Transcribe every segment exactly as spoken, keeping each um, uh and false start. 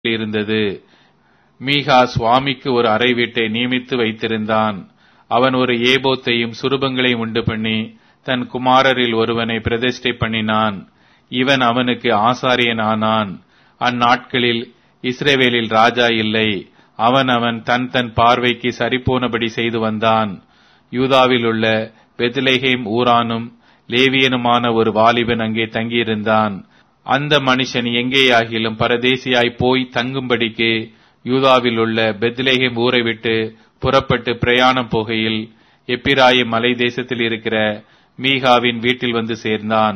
இருந்தது. மீகா சுவாமிக்கு ஒரு அறை வீட்டை நியமித்து வைத்திருந்தான். அவன் ஒரு ஏபோத்தையும் சுரூபங்களையும் உண்டு பண்ணி தன் குமாரரில் ஒருவனை பிரதிஷ்டை பண்ணினான். இவன் அவனுக்கு ஆசாரியன் ஆனான். அந்நாட்களில் இஸ்ரவேலில் ராஜா இல்லை. அவன் அவன் தன் தன் பார்வைக்கு சரிபோனபடி செய்து வந்தான். யூதாவில் உள்ள பெத்லெகேம் ஊரானும் லேவியனுமான ஒரு வாலிபன் அங்கே தங்கியிருந்தான். அந்த மனுஷன் எங்கேயாகிலும் பரதேசியாய் போய் தங்கும்படிக்கு யூதாவில் உள்ள பெத்லெகேம் ஊரை விட்டு புறப்பட்டு பிரயாணம் போகையில் எப்பிராயிம் மலை தேசத்தில் இருக்கிற மீகாவின் வீட்டில் வந்து சேர்ந்தான்.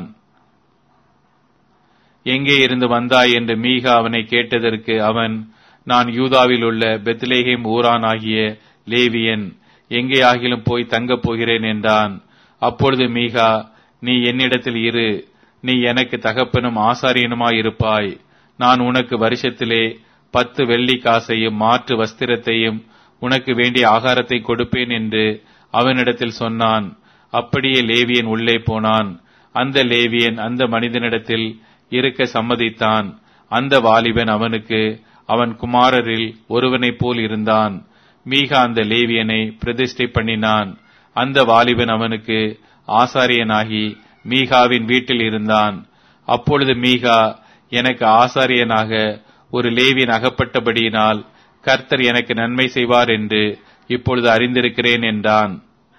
எங்கே இருந்து வந்தாய் என்று மீகா அவனை கேட்டதற்கு அவன், நான் யூதாவில் உள்ள பெத்லெகேம் ஊரான் ஆகிய லேவியன், எங்கே ஆகிலும் போய் தங்கப் போகிறேன் என்றான். அப்பொழுது மீகா, நீ என்னிடத்தில் இரு, நீ எனக்கு தகப்பனும் ஆசாரியனுமாயிருப்பாய். நான் உனக்கு வருஷத்திலே பத்து வெள்ளி காசையும் மாற்று வஸ்திரத்தையும் உனக்கு வேண்டிய ஆகாரத்தை கொடுப்பேன் என்று அவனிடத்தில் சொன்னான். அப்படியே லேவியன் உள்ளே போனான். அந்த லேவியன் அந்த மனிதனிடத்தில் இருக்க சம்மதித்தான். அந்த வாலிபன் அவனுக்கு அவன் குமாரரில் ஒருவனைப் போல் இருந்தான். மீகா அந்த லேவியனை பிரதிஷ்டை பண்ணினான். அந்த வாலிபன் அவனுக்கு ஆசாரியனாகி மீகாவின் வீட்டில் இருந்தான். அப்பொழுது மீகா, எனக்கு ஆசாரியனாக ஒரு லேவியன் அகப்பட்டபடியினால் கர்த்தர் எனக்கு நன்மை செய்வார் என்று இப்பொழுது அறிந்திருக்கிறேன் என்றான்.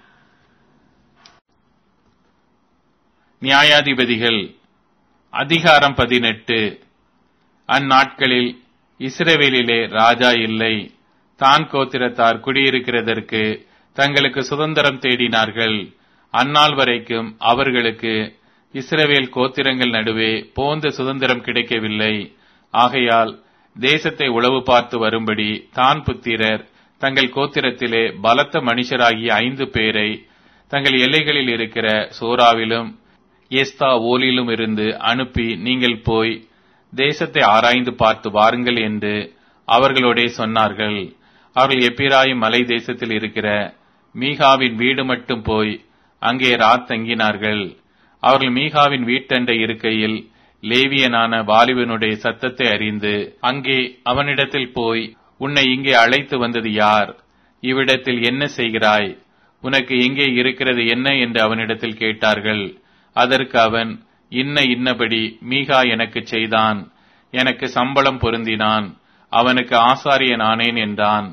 நியாயாதிபதிகள் அதிகாரம் பதினெட்டு. அந்நாட்களில் இஸ்ரவேலிலே ராஜா இல்லை. தான் கோத்திரத்தார் குடியிருக்கிறதற்கு தங்களுக்கு சுதந்திரம் தேடினார்கள். அந்நாள் வரைக்கும் அவர்களுக்கு இஸ்ரவேல் கோத்திரங்கள் நடுவே போந்த சுதந்திரம் கிடைக்கவில்லை. ஆகையால் தேசத்தை உளவு பார்த்து வரும்படி தான் புத்திரர் தங்கள் கோத்திரத்திலே பலத்த மனுஷராகிய ஐந்து பேரை தங்கள் எல்லைகளில் இருக்கிற சோராவிலும் எஸ்தா ஓலிலும் இருந்து அனுப்பி, நீங்கள் போய் தேசத்தை ஆராய்ந்து பார்த்து வாருங்கள் என்று அவர்களோடே சொன்னார்கள். அவர்கள் எப்பிராயிம் மலை தேசத்தில் இருக்கிற மீகாவின் வீடு மட்டும் போய் அங்கே ராத் தங்கினார்கள். அவர்கள் மீகாவின் வீட்டண்டை இருக்கையில் லேவியனான வாலிபனுடைய சத்தத்தை அறிந்து அங்கே அவனிடத்தில் போய், உன்னை இங்கே அழைத்து வந்தது யார்? இவ்விடத்தில் என்ன செய்கிறாய்? உனக்கு எங்கே இருக்கிறது என்ன என்று அவனிடத்தில் கேட்டார்கள். அதற்கு அவன், இன்ன இன்னபடி மீகா எனக்கு செய்தான், எனக்கு சம்பளம் பொருந்தினான், அவனுக்கு ஆசாரியன் ஆனேன் என்றான்.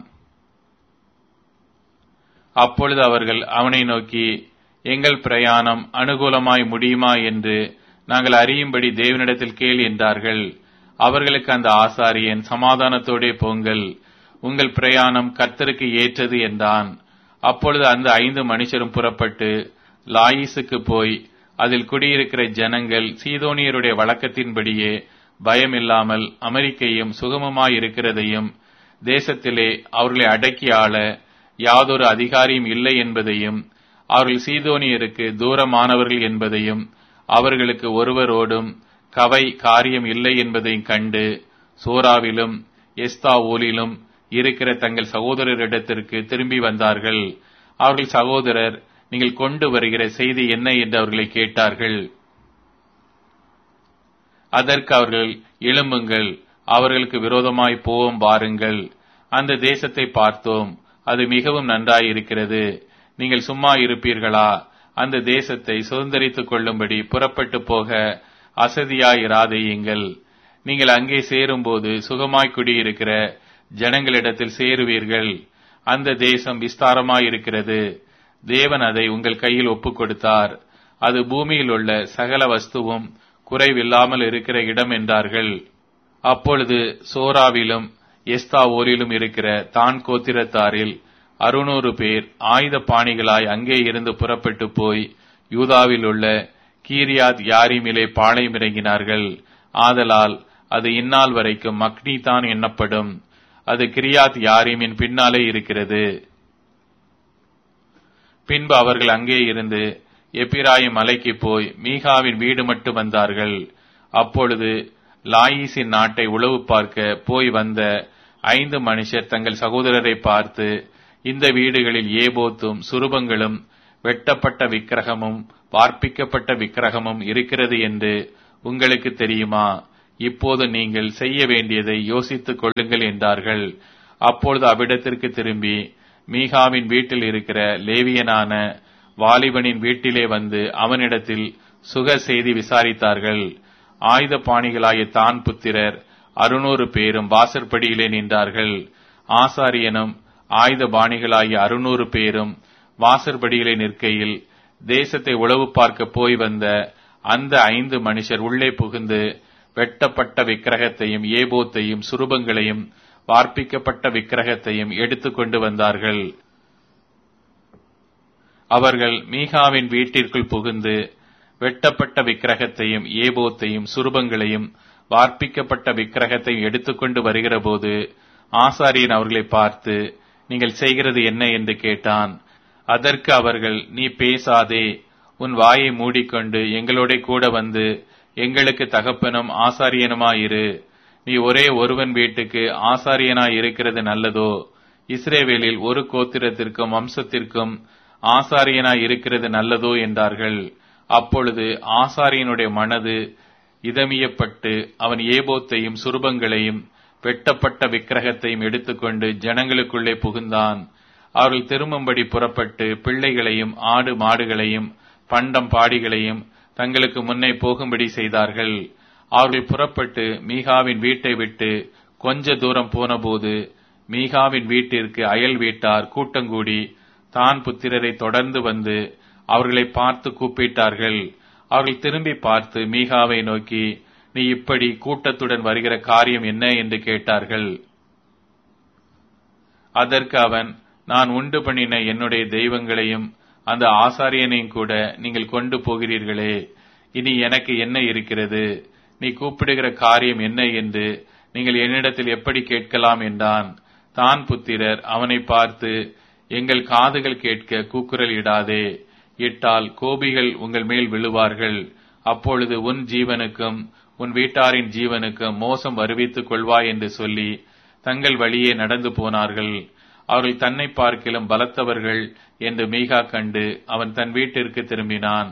அப்பொழுது அவர்கள் அவனை நோக்கி, எங்கள் பிரயாணம் அனுகூலமாய் முடியுமா என்று நாங்கள் அறியும்படி தேவனிடத்தில் கேள் என்றார்கள். அவர்களுக்கு அந்த ஆசாரியன், சமாதானத்தோடே போங்கள், உங்கள் பிரயாணம் கர்த்தருக்கு ஏற்றது என்றான். அப்பொழுது அந்த ஐந்து மனுஷரும் புறப்பட்டு லாயிசுக்கு போய் அதில் குடியிருக்கிற ஜனங்கள் சீதோனியருடைய வழக்கத்தின்படியே பயமில்லாமல் அமெரிக்கையும் சுகமமாயிருக்கிறதையும் தேசத்திலே அவர்களை அடக்கி ஆள யாதொரு அதிகாரியும் இல்லை என்பதையும் அவர்கள் சீதோனியருக்கு தூரமானவர்கள் என்பதையும் அவர்களுக்கு ஒருவரோடும் கவை காரியம் இல்லை என்பதையும் கண்டு சோராவிலும் எஸ்தாவோலிலும் இருக்கிற தங்கள் சகோதரரிடத்திற்கு திரும்பி வந்தார்கள். அவர்கள் சகோதரர், நீங்கள் கொண்டு வருகிற செய்தி என்ன என்று அவர்களை கேட்டார்கள். அதற்கு அவர்கள், எழும்புங்கள், அவர்களுக்கு விரோதமாய் போவோம் வாருங்கள். அந்த தேசத்தை பார்த்தோம், அது மிகவும் நன்றாயிருக்கிறது. நீங்கள் சும்மா இருப்பீர்களா? அந்த தேசத்தை சுதந்திரித்துக் கொள்ளும்படி புறப்பட்டு போக அசதியாயிராதேயுங்கள். நீங்கள் அங்கே சேரும்போது சுகமாய் குடியிருக்கிற ஜனங்களிடத்தில் சேருவீர்கள். அந்த தேசம் விஸ்தாரமாயிருக்கிறது. தேவன் அதை உங்கள் கையில் ஒப்புக் கொடுத்தார். அது பூமியில் உள்ள சகல வஸ்துவும் குறைவில்லாமல் இருக்கிற இடம் என்றார்கள். அப்பொழுது சோராவிலும் எஸ்தாவோலிலும் இருக்கிற தான் கோத்திரத்தாரில் அறுநூறு பேர் ஆயுத பாணிகளாய் அங்கே இருந்து புறப்பட்டு போய் யூதாவில் உள்ள கீரியாத் யாரீமிலே பாளையம் இறங்கினார்கள். ஆதலால் அது இந்நாள் வரைக்கும் மக்னி தான் எண்ணப்படும். அது கிரியாத் யாரீமின் பின்னாலே இருக்கிறது. பின்பு அவர்கள் அங்கே இருந்து எப்பிராயிம் மலைக்கு போய் மீகாவின் வீடு மட்டும் வந்தார்கள். அப்பொழுது லாயிசின் நாட்டை உளவு பார்க்க போய் வந்த ஐந்து மனுஷர் தங்கள் சகோதரரை பார்த்து, இந்த வீடுகளில் ஏபோத்தும் சுரூபங்களும் வெட்டப்பட்ட விக்கிரகமும் வார்ப்பிக்கப்பட்ட விக்கிரகமும் இருக்கிறது என்று உங்களுக்கு தெரியுமா? இப்போது நீங்கள் செய்ய வேண்டியதை யோசித்துக் கொள்ளுங்கள் என்றார்கள். அப்பொழுது அவ்விடத்திற்கு திரும்பி மீகாவின் வீட்டில் இருக்கிற லேவியனான வாலிபனின் வீட்டிலே வந்து அவனிடத்தில் சுக செய்தி விசாரித்தார்கள். ஆயுத பாணிகளாகிய தான் புத்திரர் அறுநூறு பேரும் வாசற்படியிலே நின்றார்கள். ஆசாரியனும் ஆயுத பாணிகளாகிய அறுநூறு பேரும் வாசற்படியிலே நிற்கையில் தேசத்தை உளவு பார்க்க போய் வந்த அந்த ஐந்து மனுஷர் உள்ளே புகுந்து வெட்டப்பட்ட விக்கிரகத்தையும் ஏபோத்தையும் சுரூபங்களையும் வார்ப்பிக்கப்பட்ட விக்கிரகத்தையும் எடுத்துக் கொண்டு வந்தார்கள். அவர்கள் மீகாவின் வீட்டிற்குள் புகுந்து வெட்டப்பட்ட விக்கிரகத்தையும் ஏபோத்தையும் சுரூபங்களையும் வார்ப்பிக்கப்பட்ட விக்கிரகத்தையும் எடுத்துக்கொண்டு வருகிற போது ஆசாரியன் அவர்களை பார்த்து, நீங்கள் செய்கிறது என்ன என்று கேட்டான். அதற்கு அவர்கள், நீ பேசாதே, உன் வாயை மூடிக்கொண்டு எங்களோட கூட வந்து எங்களுக்கு தகப்பனும் ஆசாரியனுமாயிரு. நீ ஒரே ஒருவன் வீட்டுக்கு ஆசாரியனாய் இருக்கிறது நல்லதோ? இஸ்ரவேலில் ஒரு கோத்திரத்திற்கும் வம்சத்திற்கும் ஆசாரியனாய் இருக்கிறது நல்லதோ என்றார்கள். அப்பொழுது ஆசாரியனுடைய மனது இதமியப்பட்டு அவன் ஏபோத்தையும் சுரூபங்களையும் வெட்டப்பட்ட விக்கிரகத்தையும் எடுத்துக்கொண்டு ஜனங்களுக்குள்ளே புகுந்தான். அவர்கள் திரும்பும்படி புறப்பட்டு பிள்ளைகளையும் ஆடு மாடுகளையும் பண்டம் பாடிகளையும் தங்களுக்கு முன்னே போகும்படி செய்தார்கள். அவர்கள் புறப்பட்டு மீகாவின் வீட்டை விட்டு கொஞ்ச தூரம் போனபோது மீகாவின் வீட்டிற்கு அயல் வீட்டார் கூட்டங்கூடி தான் புத்திரரை தொடர்ந்து வந்து அவர்களை பார்த்து கூப்பிட்டார்கள். அவர்கள் திரும்பி பார்த்து மீகாவை நோக்கி, நீ இப்படி கூட்டத்துடன் வருகிற காரியம் என்ன என்று கேட்டார்கள். அதற்கு அவன், நான் உண்டு பண்ணின என்னுடைய தெய்வங்களையும் அந்த ஆசாரியனையும் கூட நீங்கள் கொண்டு போகிறீர்களே, இனி எனக்கு என்ன இருக்கிறது? நீ கூப்பிடுகிற காரியம் என்ன என்று நீங்கள் என்னிடத்தில் எப்படி கேட்கலாம் என்றான். தான் புத்திரர் அவனை பார்த்து, எங்கள் காதுகள் கேட்க கூக்குரல் இடாதே, இட்டால் கோபிகள் உங்கள் மேல் விழுவார்கள். அப்பொழுது உன் ஜீவனுக்கும் உன் வீட்டாரின் ஜீவனுக்கும் மோசம் வருவித்துக் கொள்வாய் என்று சொல்லி தங்கள் வழியே நடந்து போனார்கள். அவர்கள் தன்னை பார்க்கிலும் பலத்தவர்கள் என்று மீகா கண்டு அவன் தன் வீட்டிற்கு திரும்பினான்.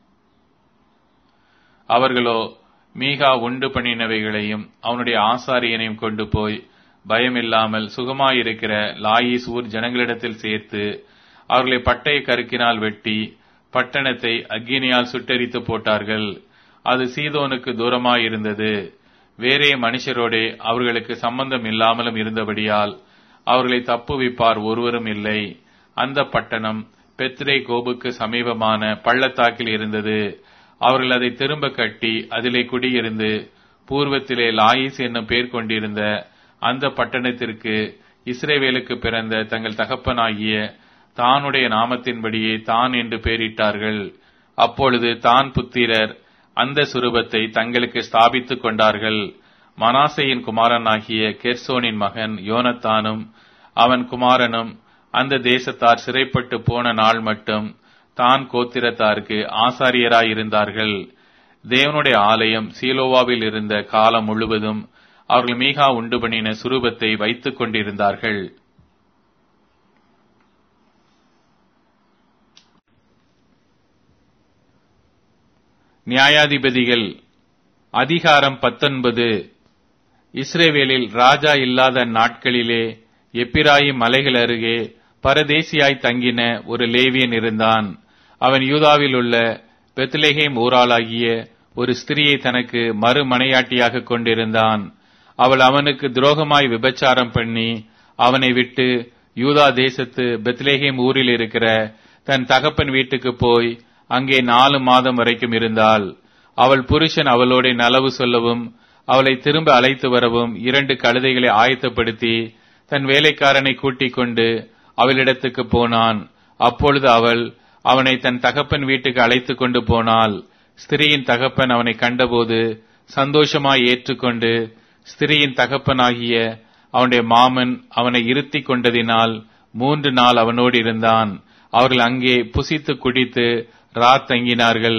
அவர்களோ மீகா உண்டு பண்ணினவைகளையும் அவனுடைய ஆசாரியனையும் கொண்டு போய் பயமில்லாமல் சுகமாயிருக்கிற லாயீஸ் ஊர் ஜனங்களிடத்தில் சேர்த்து அவர்களை பட்டய கருக்கினால் வெட்டி பட்டணத்தை அக்கினியால் சுட்டெரித்து போட்டார்கள். அது சீதோனுக்கு தூரமாயிருந்தது. வேறே மனுஷரோடே அவர்களுக்கு சம்பந்தம் இல்லாமலும் இருந்தபடியால் அவர்களை தப்புவிப்பார் ஒருவரும் இல்லை. அந்த பட்டணம் பெத்ரே கோபுக்கு சமீபமான பள்ளத்தாக்கில் இருந்தது. அவர்கள் அதை திரும்ப கட்டி அதிலே குடியிருந்து பூர்வத்திலே லாயீஸ் என்னும் பேர் கொண்டிருந்த அந்த பட்டணத்திற்கு இஸ்ரவேலுக்கு பிறந்த தங்கள் தகப்பனாகிய தானுடைய நாமத்தின்படியே தான் என்று பெயரிட்டார்கள். அப்பொழுது தான் புத்திரர் அந்த சுரூபத்தை தங்களுக்கு ஸ்தாபித்துக் கொண்டார்கள். மனாசேயின் குமாரனாகிய கெர்சோனின் மகன் யோனத்தானும் அவன் குமாரனும் அந்த தேசத்தார் சிறைப்பட்டு போன நாள் மட்டும் தான் கோத்திரத்தாருக்கு ஆசாரியராயிருந்தார்கள். தேவனுடைய ஆலயம் சீலோவாவில் இருந்த காலம் முழுவதும் அவர்கள் மீகா உண்டு பண்ணின சுரூபத்தை வைத்துக் கொண்டிருந்தார்கள். நியாயாதிபதிகள் அதிகாரம் பத்தொன்பது. இஸ்ரவேலில் ராஜா இல்லாத நாட்களிலே எப்பிராயிம் மலைகள் அருகே பரதேசியாய் தங்கின ஒரு லேவியன் இருந்தான். அவன் யூதாவில் உள்ள பெத்லெகேம் ஊராளாகிய ஒரு ஸ்திரியை தனக்கு மறுமனையாட்டியாக கொண்டிருந்தான். அவள் அவனுக்கு துரோகமாய் விபச்சாரம் பண்ணி அவனை விட்டு யூதா தேசத்து பெத்லெகேம் ஊரில் இருக்கிற தன் தகப்பன் வீட்டுக்கு போய் அங்கே நாலு மாதம் வரைக்கும் இருந்தாள். அவள் புருஷன் அவளோட நலவு சொல்லவும் அவளை திரும்ப அழைத்து வரவும் இரண்டு கழுதைகளை ஆயத்தப்படுத்தி தன் வேலைக்காரனை கூட்டிக் கொண்டு அவளிடத்துக்கு போனான். அப்பொழுது அவள் அவனை தன் தகப்பன் வீட்டுக்கு அழைத்து கொண்டு போனாள். ஸ்திரியின் தகப்பன் அவனை கண்டபோது சந்தோஷமாய் ஏற்றுக்கொண்டு ஸ்திரியின் தகப்பனாகிய அவனுடைய மாமன் அவனை இருத்தி கொண்டதினால் மூன்று நாள் அவனோடு இருந்தான். அவர்கள் அங்கே புசித்து குடித்து ராத் தங்கினார்கள்.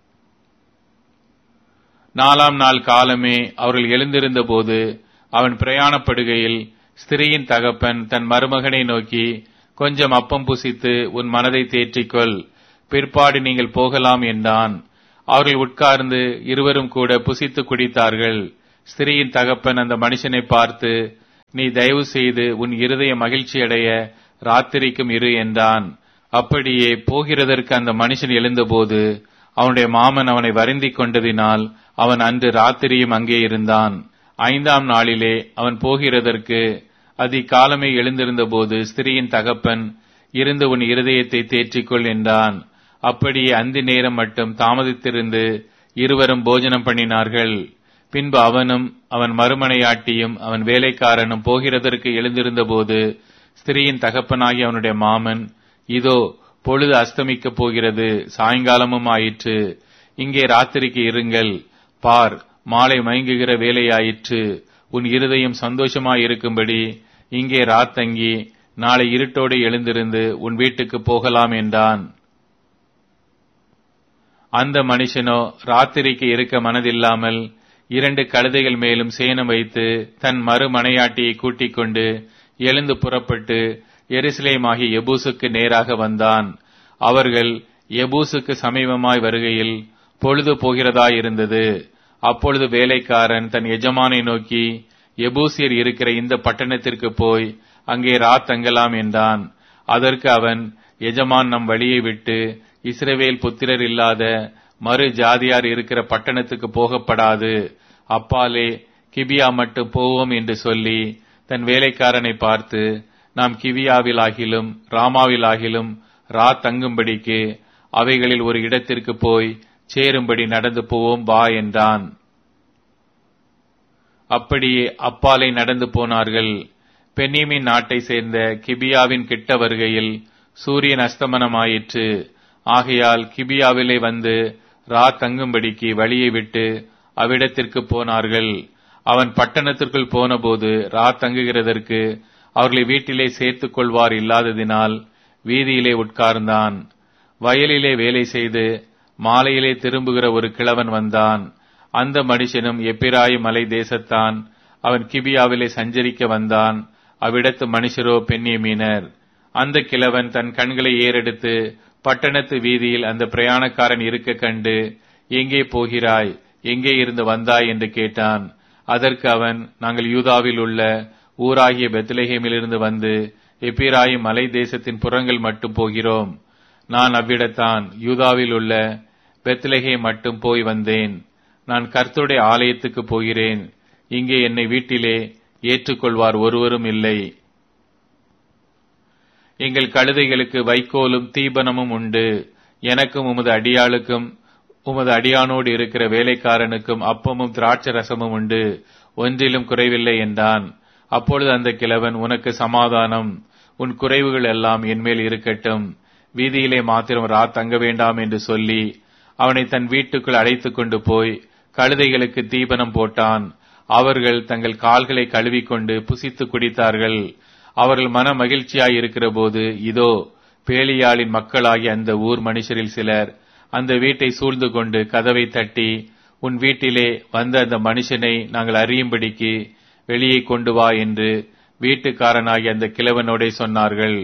நாலாம் நாள் காலமே அவர்கள் எழுந்திருந்த போது அவன் பிரயாணப்படுகையில் ஸ்திரியின் தகப்பன் தன் மருமகனை நோக்கி, கொஞ்சம் அப்பம் புசித்து உன் மனதை தேற்றிக்கொள், பிற்பாடு நீங்கள் போகலாம் என்றான். அவர்கள் உட்கார்ந்து இருவரும் கூட புசித்து குடித்தார்கள். ஸ்திரீயின் தகப்பன் அந்த மனுஷனை பார்த்து, நீ தயவு செய்து உன் இருதய மகிழ்ச்சியடைய ராத்திரிக்கும் இரு என்றான். அப்படியே போகிறதற்கு அந்த மனுஷன் எழுந்தபோது அவனுடைய மாமன் அவனை வருந்திக் கொண்டதினால் அவன் அன்று ராத்திரியும் அங்கே இருந்தான். ஐந்தாம் நாளிலே அவன் போகிறதற்கு அதிகாலமே எழுந்திருந்த போது ஸ்திரீயின் தகப்பன், இருந்து உன் இருதயத்தை தேற்றிக்கொள் என்றான். அப்படியே அந்தி நேரம் மட்டும் தாமதித்திருந்து இருவரும் போஜனம் பண்ணினார்கள். பின்பு அவனும் அவன் மறுமனையாட்டியும் அவன் வேலைக்காரனும் போகிறதற்கு எழுந்திருந்த போது ஸ்திரீயின் தகப்பனாகி அவனுடைய மாமன், இதோ பொழுது அஸ்தமிக்கப் போகிறது, சாயங்காலமும் ஆயிற்று, இங்கே ராத்திரிக்கு இருங்கள், பார் மாலை மயங்குகிற வேலையாயிற்று, உன் இருதயம் சந்தோஷமாயிருக்கும்படி இங்கே ராத்தங்கி நாளை இருட்டோடு எழுந்திருந்து உன் வீட்டுக்கு போகலாம் என்றான். அந்த மனுஷனோ ராத்திரிக்கு இருக்க மனதில்லாமல் இரண்டு கழுதைகள் மேலும் சேணம் வைத்து தன் மறுமனையாட்டியை கூட்டிக் கொண்டு எழுந்து புறப்பட்டு எருசலேமாகி எபூசுக்கு நேராக வந்தான். அவர்கள் எபூசுக்கு சமீபமாய் வருகையில் பொழுது போகிறதாயிருந்தது. அப்பொழுது வேலைக்காரன் தன் எஜமானை நோக்கி, எபூசியர் இருக்கிற இந்த பட்டணத்திற்கு போய் அங்கே ராத்தங்கலாம் என்றான். அதற்கு அவன், எஜமான் நம் வழியை விட்டு இஸ்ரவேல் புத்திரர் இல்லாத மறு ஜாதியார் இருக்கிற பட்டணத்துக்கு போகப்படாது, அப்பாலே கிபியா மட்டும் போவோம் என்று சொல்லி தன் வேலைக்காரனை பார்த்து, நாம் கிபியாவிலாகிலும் ராமாவிலாகிலும் ரா தங்கும்படிக்கு அவைகளில் ஒரு இடத்திற்கு போய் சேரும்படி நடந்து போவோம் வா என்றான். அப்படியே அப்பாலை நடந்து போனார்கள். பென்யமீன் நாட்டை சேர்ந்த கிபியாவின் கிட்ட வருகையில் சூரியன் அஸ்தமனமாயிற்று. ஆகையால் கிபியாவிலே வந்து ரா தங்கும்படிக்கு வழியை விட்டு அவ்விடத்திற்கு போனார்கள். அவன் பட்டணத்திற்குள் போனபோது ரா தங்குகிறதற்கு அவர்களை வீட்டிலே சேர்த்துக் கொள்வார் இல்லாததினால் வீதியிலே உட்கார்ந்தான். வயலிலே வேலை செய்து மாலையிலே திரும்புகிற ஒரு கிழவன் வந்தான். அந்த மனுஷனும் எப்பிராயி மலை தேசத்தான். அவன் கிபியாவிலே சஞ்சரிக்க வந்தான். அவ்விடத்து மனுஷரோ பென்யமீனர். அந்த கிழவன் தன் கண்களை ஏறெடுத்து பட்டணத்து வீதியில் அந்த பிரயாணக்காரன் இருக்க கண்டு, எங்கே போகிறாய், எங்கே இருந்து வந்தாய் என்று கேட்டான். அதற்கு அவன், நாங்கள் யூதாவில் உள்ள ஊராகிய பெத்லெகேமிலிருந்து வந்து எப்பிராயி மலை தேசத்தின் புறங்கள் மட்டும் போகிறோம். நான் அவ்விடத்தான் யூதாவில் உள்ள பெத்லெகேம் மட்டும் போய் வந்தேன். நான் கர்த்தருடைய ஆலயத்துக்கு போகிறேன். இங்கே என்னை வீட்டிலே ஏற்றுக்கொள்வார் ஒருவரும் இல்லை. எங்கள் கழுதைகளுக்கு வைக்கோலும் தீபனமும் உண்டு. எனக்கும் உமது அடியாளுக்கும் உமது அடியானோடு இருக்கிற வேலைக்காரனுக்கும் அப்பமும் திராட்சை ரசமும் உண்டு, ஒன்றிலும் குறைவில்லை என்றான். அப்பொழுது அந்த கிழவன், உனக்கு சமாதானம், உன் குறைவுகள் எல்லாம் என்மேல் இருக்கட்டும், வீதியிலே மாத்திரம் ரா தங்க வேண்டாம் என்று சொல்லி அவனை தன் வீட்டுக்குள் அழைத்துக் கொண்டு போய் கழுதைகளுக்கு தீபனம் போட்டான். அவர்கள் தங்கள் கால்களை கழுவிக்கொண்டு புசித்து குடித்தார்கள். அவர்கள் மன மகிழ்ச்சியாய் இருக்கிற போது, இதோ பேலியாளின் மக்களாகிய அந்த ஊர் மனுஷரில் சிலர் அந்த வீட்டை சூழ்ந்து கொண்டு கதவை தட்டி, உன் வீட்டிலே வந்த அந்த மனுஷனை நாங்கள் அறியும்படிக்கு வெளியே கொண்டு வா என்று வீட்டுக்காரனாகிய அந்த கிழவனோடே சொன்னார்கள்.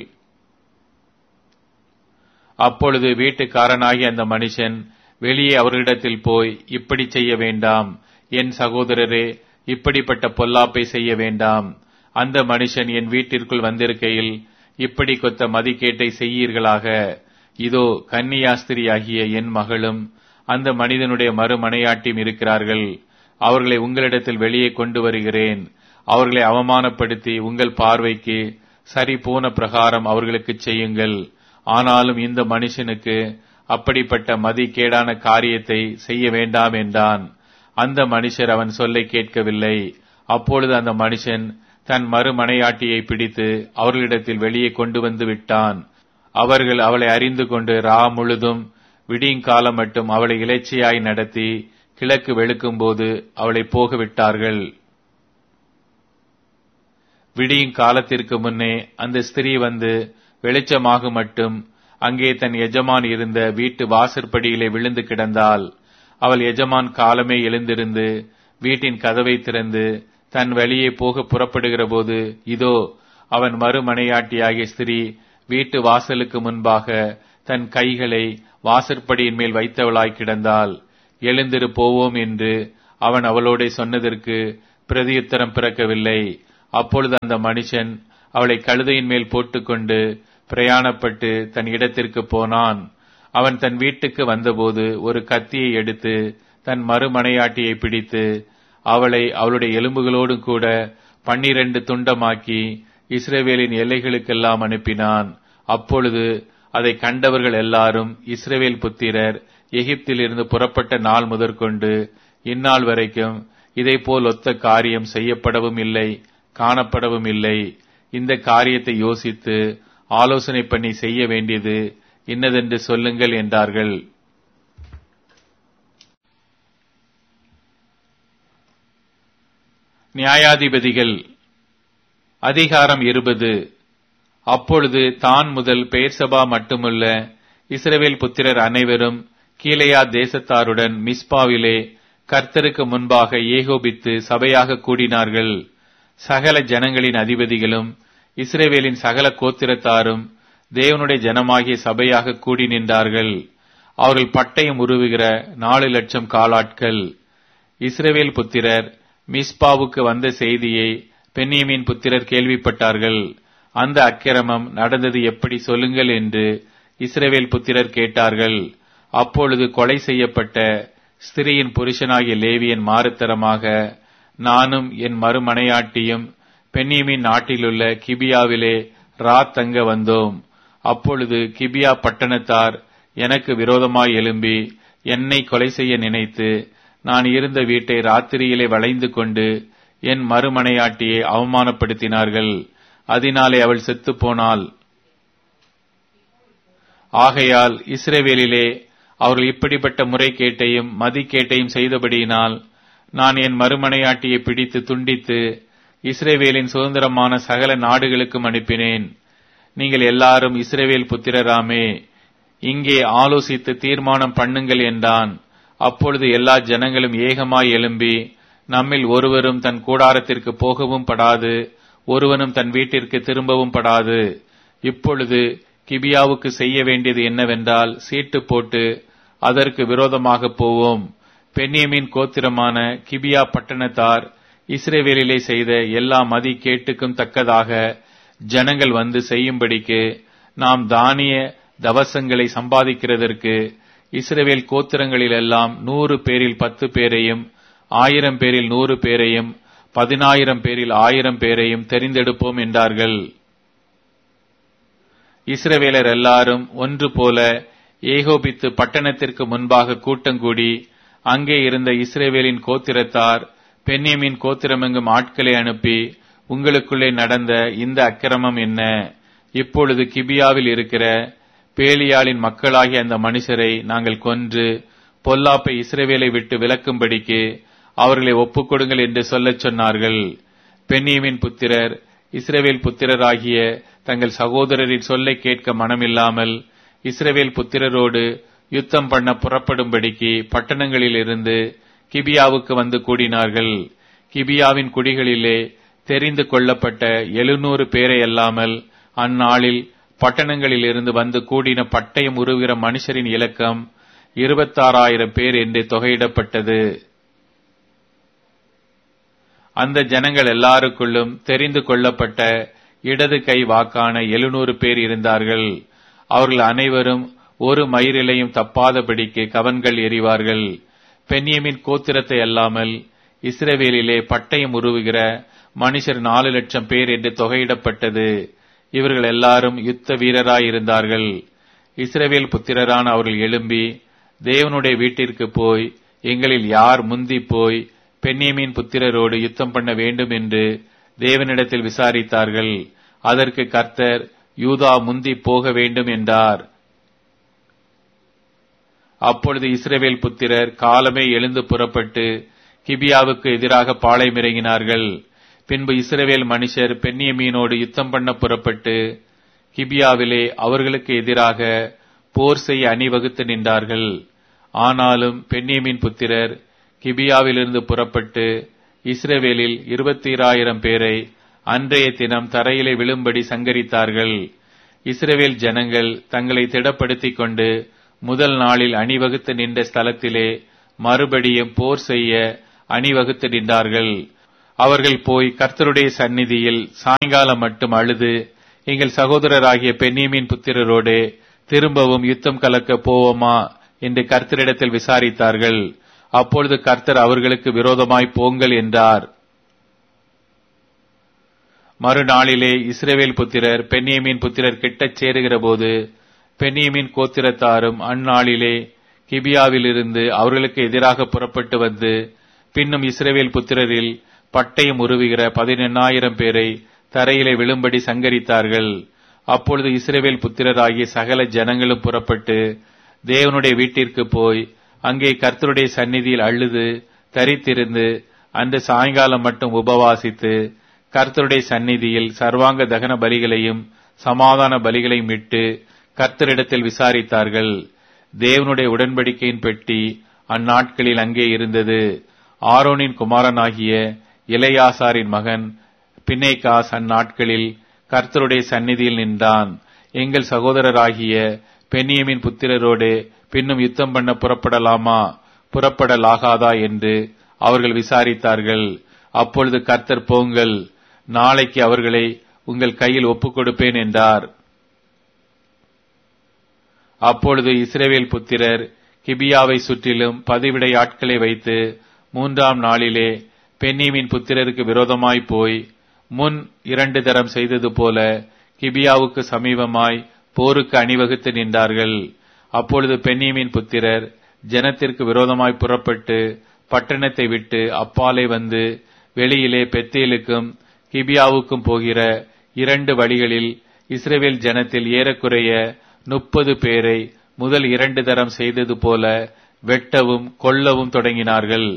அப்பொழுது வீட்டுக்காரனாகிய அந்த மனுஷன் வெளியே அவர்களிடத்தில் போய், இப்படி செய்ய வேண்டாம் என் சகோதரரே, இப்படிப்பட்ட பொல்லாப்பை செய்ய வேண்டாம். அந்த மனுஷன் என் வீட்டிற்குள் வந்திருக்கையில் இப்படி கொத்த மதிக்கேட்டை செய்யீர்களாக. இதோ கன்னியாஸ்திரியாகிய என் மகளும் அந்த மனிதனுடைய மறுமனையாட்டியும் இருக்கிறார்கள். அவர்களை உங்களிடத்தில் வெளியே கொண்டு வருகிறேன். அவர்களை அவமானப்படுத்தி உங்கள் பார்வைக்கு சரி போன பிரகாரம் அவர்களுக்கு செய்யுங்கள். ஆனாலும் இந்த மனுஷனுக்கு அப்படிப்பட்ட மதிக்கேடான காரியத்தை செய்ய வேண்டாம் என்றான். அந்த மனுஷர் அவன் சொல்லை கேட்கவில்லை. அப்பொழுது அந்த மனுஷன் தன் மறுமனையாட்டியை பிடித்து அவர்களிடத்தில் வெளியே கொண்டு வந்து விட்டான். அவர்கள் அவளை அறிந்து கொண்டு ரா முழுதும் விடியங்காலம் மட்டும் அவளை இலைச்சையாய் நடத்தி கிழக்கு வெளுக்கும் போது அவளை போக விட்டார்கள். விடியும் காலத்திற்கு முன்னே அந்த ஸ்திரீ வந்து வெளிச்சமாக மட்டும் அங்கே தன் எஜமான் இருந்த வீட்டு வாசற்படியிலே விழுந்து கிடந்தாள். அவள் எஜமான் காலமே எழுந்திருந்து வீட்டின் கதவை திறந்து தன் வழியே போக புறப்படுகிற போது, இதோ அவன் மறுமனையாட்டியாகிய ஸ்திரீ வீட்டு வாசலுக்கு முன்பாக தன் கைகளை வாசற்படியின் மேல் வைத்தவளாய் கிடந்தாள். எழுந்திரு போவோம் என்று அவன் அவளோட சொன்னதற்கு பிரதியுத்தரம் பிறக்கவில்லை. அப்பொழுது அந்த மனுஷன் அவளை கழுதையின் மேல் போட்டுக்கொண்டு பிரயாணப்பட்டு தன் இடத்திற்கு போனான். அவன் தன் வீட்டுக்கு வந்தபோது ஒரு கத்தியை எடுத்து தன் மறுமனையாட்டியை பிடித்து அவளை அவளுடைய எலும்புகளோடு கூட பன்னிரண்டு துண்டமாக்கி இஸ்ரவேலின் எல்லைகளுக்கெல்லாம் அனுப்பினான். அப்பொழுது அதை கண்டவர்கள் எல்லாரும், இஸ்ரவேல் புத்திரர் எகிப்திலிருந்து புறப்பட்ட நாள் முதற்கொண்டு இந்நாள் வரைக்கும் இதைப்போல் ஒத்த காரியம் செய்யப்படவும் இல்லை, காணப்படவும் இல்லை. இந்த காரியத்தை யோசித்து ஆலோசனை பண்ணி செய்ய வேண்டியது இன்னதென்று சொல்லுங்கள் என்றார்கள். நியாயாதிபதிகள் அதிகாரம் இருபது. அப்பொழுது தான் முதல் பெயர்சபா மட்டுமல்ல இஸ்ரவேல் புத்திரர் அனைவரும் கீலேயா தேசத்தாருடன் மிஸ்பாவிலே கர்த்தருக்கு முன்பாக ஏகோபித்து சபையாக கூடினார்கள். சகல ஜனங்களின் அதிபதிகளும் இஸ்ரவேலின் சகல கோத்திரத்தாரும் தேவனுடைய ஜனமாகிய சபையாக கூடி நின்றார்கள். அவர்கள் பட்டயம் உருவுகிற நாலு லட்சம் காலாட்கள். இஸ்ரவேல் புத்திரர் மிஸ்பாவுக்கு வந்த செய்தியை பென்யமீன் புத்திரர் கேள்விப்பட்டார்கள். அந்த அக்கிரமம் நடந்தது எப்படி சொல்லுங்கள் என்று இஸ்ரவேல் புத்திரர் கேட்டார்கள். அப்பொழுது கொலை செய்யப்பட்ட ஸ்திரீயின் புருஷனாகிய லேவியன் மாறுத்தரமாக நானும் என் மறுமனையாட்டியும் பென்யமீன் நாட்டிலுள்ள கிபியாவிலே ராத் தங்க வந்தோம். அப்பொழுது கிபியா பட்டணத்தார் எனக்கு விரோதமாய் எழும்பி என்னை கொலை செய்ய நினைத்து நான் இருந்த வீட்டை ராத்திரியிலே வளைந்து கொண்டு என் மறுமனையாட்டியை அவமானப்படுத்தினார்கள். அதனாலே அவள் செத்துப் போனாள். ஆகையால் இஸ்ரவேலிலே அவர்கள் இப்படிப்பட்ட முறைகேட்டையும் மதிக்கேட்டையும் செய்தபடியினால் நான் என் மறுமனையாட்டியை பிடித்து துண்டித்து இஸ்ரவேலின் சுதந்திரமான சகல நாடுகளுக்கும் அனுப்பினேன். நீங்கள் எல்லாரும் இஸ்ரவேல் புத்திரராமே, இங்கே ஆலோசித்து தீர்மானம் பண்ணுங்கள் என்றான். அப்பொழுது எல்லா ஜனங்களும் ஏகமாய் எழும்பி, நம்மில் ஒருவரும் தன் கூடாரத்திற்கு போகவும் படாது, ஒருவனும் தன் வீட்டிற்கு திரும்பவும் படாது. இப்பொழுது கிபியாவுக்கு செய்ய வேண்டியது என்னவென்றால், சீட்டு போட்டு அதற்கு விரோதமாக போவோம். பென்யமீன் கோத்திரமான கிபியா பட்டணத்தார் இஸ்ரவேலிலே செய்த எல்லா மதி கேட்டுக்கும் தக்கதாக ஜனங்கள் வந்து செய்யும்படிக்கு நாம் தானிய தவசங்களை சம்பாதிக்கிறதற்கு இஸ்ரவேல் கோத்திரங்களிலெல்லாம் நூறு பேரில் பத்து பேரையும், ஆயிரம் பேரில் நூறு பேரையும், பதினாயிரம் பேரில் ஆயிரம் பேரையும் தெரிந்தெடுப்போம் என்றார்கள். இஸ்ரவேலர் எல்லாரும் ஒன்று போல ஏகோபித்து பட்டணத்திற்கு முன்பாக கூட்டங்கூடி அங்கே இருந்த இஸ்ரவேலின் கோத்திரத்தார் பென்யமீன் கோத்திரமெங்கும் ஆட்களை அனுப்பி, உங்களுக்குள்ளே நடந்த இந்த அக்கிரமம் என்ன? இப்பொழுது கிபியாவில் இருக்கிற பேலியாளின் மக்களாகிய அந்த மனுஷரை நாங்கள் கொன்று பொல்லாப்பை இஸ்ரவேலை விட்டு விலக்கும்படிக்கு அவர்களை ஒப்புக்கொடுங்கள் என்று சொல்லச் சொன்னார்கள். பென்யமீன் புத்திரர் இஸ்ரவேல் புத்திரராகிய தங்கள் சகோதரரின் சொல்லை கேட்க மனமில்லாமல் இஸ்ரவேல் புத்திரரோடு யுத்தம் பண்ண புறப்படும்படிக்கு பட்டணங்களிலிருந்து கிபியாவுக்கு வந்து கூடினார்கள். கிபியாவின் குடிகளிலே தெரிந்து கொள்ளப்பட்ட எழுநூறு பேரை அல்லாமல் அந்நாளில் பட்டணங்களில் இருந்து வந்து கூடின பட்டயம் உருவுகிற மனுஷரின் இலக்கம் இருபத்தாறாயிரம் பேர் என்று தொகையிடப்பட்டது. அந்த ஜனங்கள் எல்லாருக்குள்ளும் தெரிந்து கொள்ளப்பட்ட இடது கை வாக்கான எழுநூறு பேர் இருந்தார்கள். அவர்கள் அனைவரும் ஒரு மயிரிலையும் தப்பாதபடிக்கு கவன்கள் எறிவார்கள். பென்யமீன் கோத்திரத்தை அல்லாமல் இஸ்ரவேலிலே பட்டயம் உருவுகிற மனுஷர் நாலு லட்சம் பேர் என்று தொகையிடப்பட்டது. இவர்கள் எல்லாரும் யுத்த வீரராயிருந்தார்கள். இஸ்ரவேல் புத்திரரான அவர்கள் எழும்பி தேவனுடைய வீட்டிற்கு போய் எங்களில் யார் முந்தி போய் பென்யமீன் புத்திரரோடு யுத்தம் பண்ண வேண்டும் என்று தேவனிடத்தில் விசாரித்தார்கள். அதற்கு கர்த்தர் யூதா முந்தி போக வேண்டும் என்றார். அப்பொழுது இஸ்ரவேல் புத்திரர் காலமே எழுந்து புறப்பட்டு கிபியாவுக்கு எதிராக பாளையமிறங்கினார்கள். பின்பு இஸ்ரவேல் மனுஷர் பென்யமீனோடு யுத்தம் பண்ண புறப்பட்டு கிபியாவிலே அவர்களுக்கு எதிராக போர் செய்ய அணிவகுத்து நின்றார்கள். ஆனாலும் பென்யமீன் புத்திரர் கிபியாவிலிருந்து புறப்பட்டு இஸ்ரவேலில் இருபத்தீராயிரம் பேரை அன்றைய தினம் தரையிலே விழும்படி சங்கரித்தார்கள். இஸ்ரவேல் ஜனங்கள் தங்களை திடப்படுத்திக் கொண்டு முதல் நாளில் அணிவகுத்து நின்ற ஸ்தலத்திலே மறுபடியும் போர் செய்ய அணிவகுத்து நின்றார்கள். அவர்கள் போய் கர்த்தருடைய சந்நிதியில் சாயங்காலம் மட்டும் அழுது, எங்கள் சகோதரராகிய பென்யமீன் புத்திரரோடு திரும்பவும் யுத்தம் கலக்க போவோமா என்று கர்த்தரிடத்தில் விசாரித்தார்கள். அப்பொழுது கர்த்தர் அவர்களுக்கு விரோதமாய் போங்கள் என்றார். மறுநாளிலே இஸ்ரவேல் புத்திரர் பென்யமீன் புத்திரர் கிட்டச் சேருகிற போது பென்யமீன் கோத்திரத்தாரும் அந்நாளிலே கிபியாவிலிருந்து அவர்களுக்கு எதிராக புறப்பட்டு வந்து பின்னும் இஸ்ரவேல் புத்திரரில் பட்டயம் உருவுகிற பதினெண்ணாயிரம் பேரை தரையிலே விழும்படி சங்கரித்தார்கள். அப்பொழுது இஸ்ரவேல் புத்திரராகிய சகல ஜனங்களும் புறப்பட்டு தேவனுடைய வீட்டிற்கு போய் அங்கே கர்த்தருடைய சந்நிதியில் அழுது தரித்திருந்து அன்று சாயங்காலம் மட்டும் உபவாசித்து கர்த்தருடைய சந்நிதியில் சர்வாங்க தகன பலிகளையும் சமாதான பலிகளையும் இட்டு கர்த்தரிடத்தில் விசாரித்தார்கள். தேவனுடைய உடன்படிக்கையின் பெட்டி அந்நாட்களில் அங்கே இருந்தது. ஆரோனின் குமாரனாகிய எலெயாசாரின் மகன் பினெகாஸ் அந்நாட்களில் கர்த்தருடைய சந்நிதியில் நின்றான். எங்கள் சகோதரராகிய பென்யமீன் புத்திரரோடு பின்னும் யுத்தம் பண்ண புறப்படலாமா புறப்படலாகாதா என்று அவர்கள் விசாரித்தார்கள். அப்பொழுது கர்த்தர், போங்கள், நாளைக்கு அவர்களை உங்கள் கையில் ஒப்புக் கொடுப்பேன் என்றார். அப்பொழுது இஸ்ரவேல் புத்திரர் கிபியாவை சுற்றிலும் பதிவிடை ஆட்களை வைத்து மூன்றாம் நாளிலே பென்யமீன் புத்திரருக்கு விரோதமாய் போய் முன் இரண்டு தரம் செய்தது போல கிபியாவுக்கு சமீபமாய் போருக்கு அணிவகுத்து நின்றார்கள். அப்பொழுது பென்யமீன் புத்திரர் ஜனத்திற்கு விரோதமாய் புறப்பட்டு பட்டணத்தை விட்டு அப்பாலே வந்து வெளியிலே பெத்தேலுக்கும் கிபியாவுக்கும் போகிற இரண்டு வழிகளில் இஸ்ரவேல் ஜனத்தில் ஏறக்குறைய முப்பது பேரை முதல் இரண்டு தரம் செய்தது போல வெட்டவும் கொல்லவும் தொடங்கினார்கள்.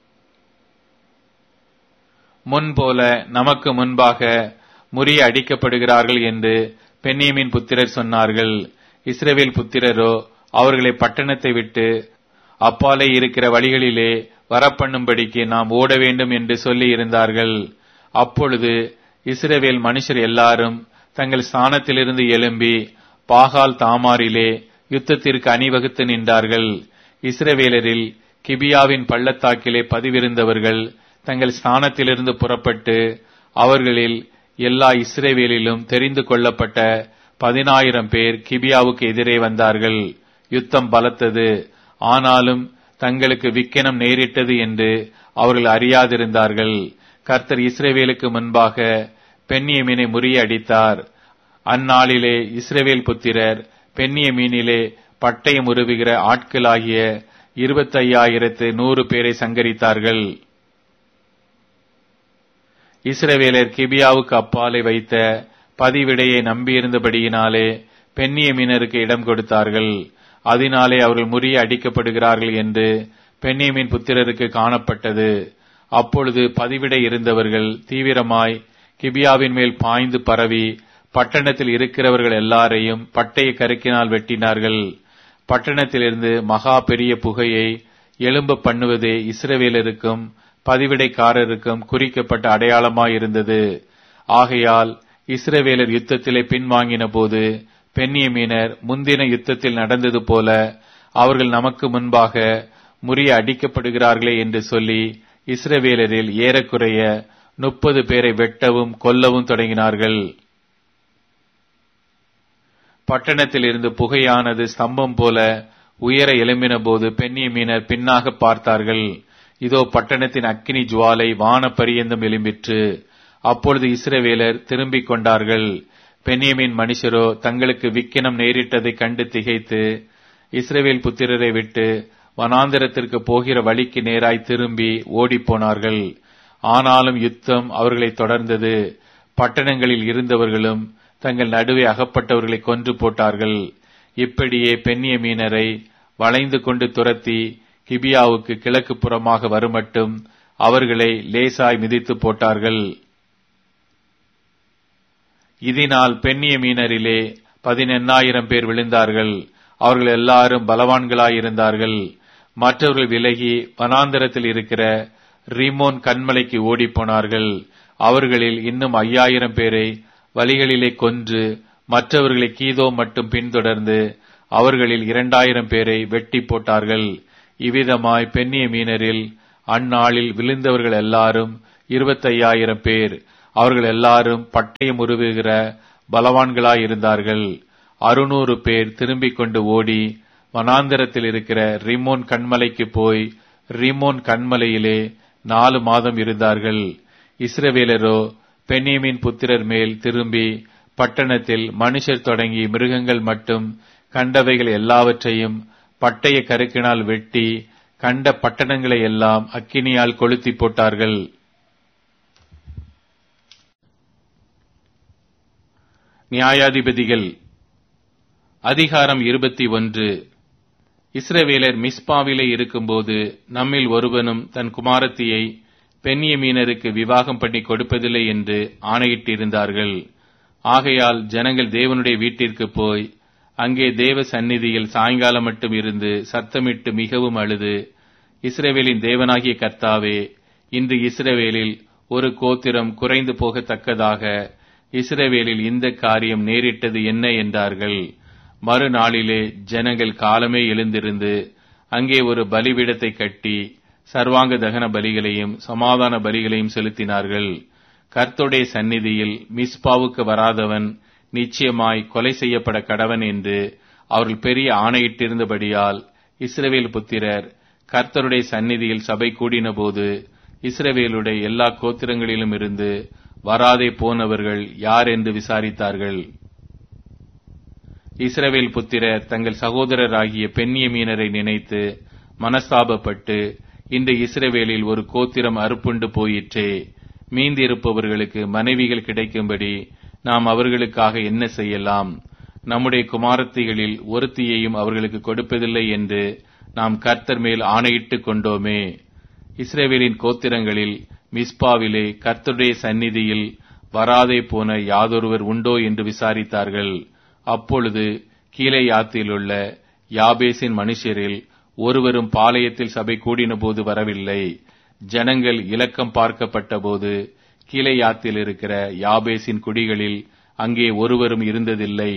முன்போல நமக்கு முன்பாக முறிய அடிக்கப்படுகிறார்கள் என்று பென்யமீன் புத்திரர் சொன்னார்கள். இஸ்ரவேல் புத்திரரோ அவர்களை பட்டணத்தை விட்டு அப்பாலே இருக்கிற வழிகளிலே வரப்பண்ணும்படிக்கு நாம் ஓட வேண்டும் என்று சொல்லி இருந்தார்கள். அப்பொழுது இஸ்ரவேல் மனுஷர் எல்லாரும் தங்கள் ஸ்தானத்திலிருந்து எழும்பி பாகால் தாமாரிலே யுத்தத்திற்கு அணிவகுத்து நின்றார்கள். இஸ்ரவேலரில் கிபியாவின் பள்ளத்தாக்கிலே பதிவிருந்தவர்கள் தங்கள் ஸ்தானத்திலிருந்து புறப்பட்டு அவர்களில் எல்லா இஸ்ரவேலிலும் தெரிந்து கொள்ளப்பட்ட பதினாயிரம் பேர் கிபியாவுக்கு எதிரே வந்தார்கள். யுத்தம் பலத்தது. ஆனாலும் தங்களுக்கு விக்கினம் நேரிட்டது என்று அவர்கள் அறியாதிருந்தார்கள். கர்த்தர் இஸ்ரவேலுக்கு முன்பாக பென்யமீனை முறியடித்தார். அந்நாளிலே இஸ்ரவேல் புத்திரர் பென்யமீனிலே பட்டயம் உருவுகிற ஆட்களாகிய இருபத்தையாயிரத்து நூறு பேரை சங்கரித்தார்கள். இஸ்ரவேலர் கிபியாவுக்கு அப்பாலே வைத்த பதிவிடையை நம்பியிருந்தபடியினாலே பென்யமீனருக்கு இடம் கொடுத்தார்கள். அதனாலே அவர்கள் முறிய அடிக்கப்படுகிறார்கள் என்று பென்யமீன் புத்திரருக்கு காணப்பட்டது. அப்பொழுது பதிவிடை இருந்தவர்கள் தீவிரமாய் கிபியாவின் மேல் பாய்ந்து பரவி பட்டணத்தில் இருக்கிறவர்கள் எல்லாரையும் பட்டய கருக்கினால் வெட்டினார்கள். பட்டணத்திலிருந்து மகா பெரிய புகையை எழும்ப பண்ணுவதே இஸ்ரவேலருக்கும் பதிவிடைக்காரருக்கும் குறிக்கப்பட்ட அடையாளமாயிருந்தது. ஆகையால் இஸ்ரவேலர் யுத்தத்திலே பின்வாங்கின போது பென்யமீனர் முந்தின யுத்தத்தில் நடந்தது போல அவர்கள் நமக்கு முன்பாக முறிய அடிக்கப்படுகிறார்களே என்று சொல்லி இஸ்ரவேலரில் ஏறக்குறைய முப்பது பேரை வெட்டவும் கொல்லவும் தொடங்கினார்கள். பட்டணத்தில் இருந்து புகையானது ஸ்தம்பம் போல உயர எழும்பின போது பென்யமீனர் பின்னாக பார்த்தார்கள். இதோ பட்டணத்தின் அக்கினி ஜுவாலை வான பரியந்தம் எழும்பிற்று. அப்பொழுது இஸ்ரவேலர் திரும்பிக் கொண்டார்கள். பென்யமீன் மனுஷரோ தங்களுக்கு விக்கினம் நேரிட்டதை கண்டு திகைத்து இஸ்ரவேல் புத்திரரை விட்டு வனாந்தரத்திற்கு போகிற வழிக்கு நேராய் திரும்பி ஓடிப்போனார்கள். ஆனாலும் யுத்தம் அவர்களை தொடர்ந்தது. பட்டணங்களில் இருந்தவர்களும் தங்கள் நடுவே அகப்பட்டவர்களை கொன்று போட்டார்கள். இப்படியே பென்யமீனரை வளைந்து கொண்டு துரத்தி கிபியாவுக்கு கிழக்கு புறமாக வருமட்டும் அவர்களை லேசாய் மிதித்து போட்டார்கள். இதனால் பென்யமீனரிலே பதினெண்ணாயிரம் பேர் விழுந்தார்கள். அவர்கள் எல்லாரும் பலவான்களாயிருந்தார்கள். மற்றவர்கள் விலகி வனாந்தரத்தில் இருக்கிற ரிமோன் கன்மலைக்கு ஓடிப்போனார்கள். அவர்களில் இன்னும் ஐயாயிரம் பேரை வழிகளிலே கொன்று மற்றவர்களை கீதோ மட்டும் பின்தொடர்ந்து அவர்களில் இரண்டாயிரம் பேரை வெட்டி போட்டார்கள். இவ்விதமாய் பென்யமீனரில் அந்நாளில் விழுந்தவர்கள் எல்லாரும் இருபத்தையாயிரம் பேர். அவர்கள் எல்லாரும் பட்டயம் உருவுகிற பலவான்களாயிருந்தார்கள். அறுநூறு பேர் திரும்பிக் கொண்டு ஓடி வனாந்தரத்தில் இருக்கிற ரிமோன் கன்மலைக்கு போய் ரிமோன் கன்மலையிலே நாலு மாதம் இருந்தார்கள். இஸ்ரவேலரோ பென்யமீன் புத்திரர் மேல் திரும்பி பட்டணத்தில் மனுஷர் தொடங்கி மிருகங்கள் மட்டும் கண்டவைகள் எல்லாவற்றையும் பட்டய கருக்கினால் வெட்டி கண்ட பட்டணங்களை எல்லாம் அக்கினியால் கொளுத்தி போட்டார்கள். நியாயாதிபதிகள் அதிகாரம் இருபத்தி ஒன்று. இஸ்ரவேலர் மிஸ்பாவிலே இருக்கும்போது நம்மில் ஒருவனும் தன் குமாரத்தியை பென்யமீனருக்கு விவாகம் பண்ணி கொடுப்பதில்லை என்று ஆணையிட்டிருந்தார்கள். ஆகையால் ஜனங்கள் தேவனுடைய வீட்டிற்கு போய் அங்கே தேவ சந்நிதியில் சாயங்காலம் மட்டும் இருந்து சத்தமிட்டு மிகவும் அழுது, இஸ்ரவேலின் தேவனாகிய கர்த்தாவே, இன்று இஸ்ரவேலில் ஒரு கோத்திரம் குறைந்து போகத்தக்கதாக இஸ்ரவேலில் இந்த காரியம் நேரிட்டது என்ன என்றார்கள். மறுநாளிலே ஜனங்கள் காலமே எழுந்திருந்து அங்கே ஒரு பலிபீடத்தை கட்டி சர்வாங்க தகன பலிகளையும் சமாதான பலிகளையும் செலுத்தினார்கள். கர்த்தருடைய சந்நிதியில் மிஸ்பாவுக்கு வராதவன் நிச்சயமாய் கொலை செய்யப்பட கடவன் என்று அவர்கள் பெரிய ஆணையிட்டிருந்தபடியால் இஸ்ரவேல் புத்திரர் கர்த்தருடைய சந்நிதியில் சபை கூடின போது இஸ்ரவேலுடைய எல்லா கோத்திரங்களிலும் இருந்து வராதே போனவர்கள் யார் என்று விசாரித்தார்கள். இஸ்ரவேல் புத்திரர் தங்கள் சகோதரராகிய பென்யமீனரை நினைத்து மனஸ்தாபப்பட்டு, இந்த இஸ்ரவேலில் ஒரு கோத்திரம் அறுப்புண்டு போயிற்றே, மீந்து இருப்பவர்களுக்கு மனைவிகள் கிடைக்கும்படி நாம் அவர்களுக்காக என்ன செய்யலாம்? நம்முடைய குமாரத்திகளில் ஒருத்தியையும் அவர்களுக்கு கொடுப்பதில்லை என்று நாம் கர்த்தர் மேல் ஆணையிட்டுக் கொண்டோமே. இஸ்ரவேலின் கோத்திரங்களில் மிஸ்பாவிலே கர்த்தருடைய சந்நிதியில் வராதே போன யாதொருவர் உண்டோ என்று விசாரித்தார்கள். அப்பொழுது கீலேயாத்திலுள்ள யாபேசின் மனுஷரில் ஒருவரும் பாளையத்தில் சபை கூடின போது வரவில்லை. ஜனங்கள் இலக்கம் பார்க்கப்பட்ட போது கீலேயாத்தில் இருக்கிற யாபேசின் குடிகளில் அங்கே ஒருவரும் இருந்ததில்லை.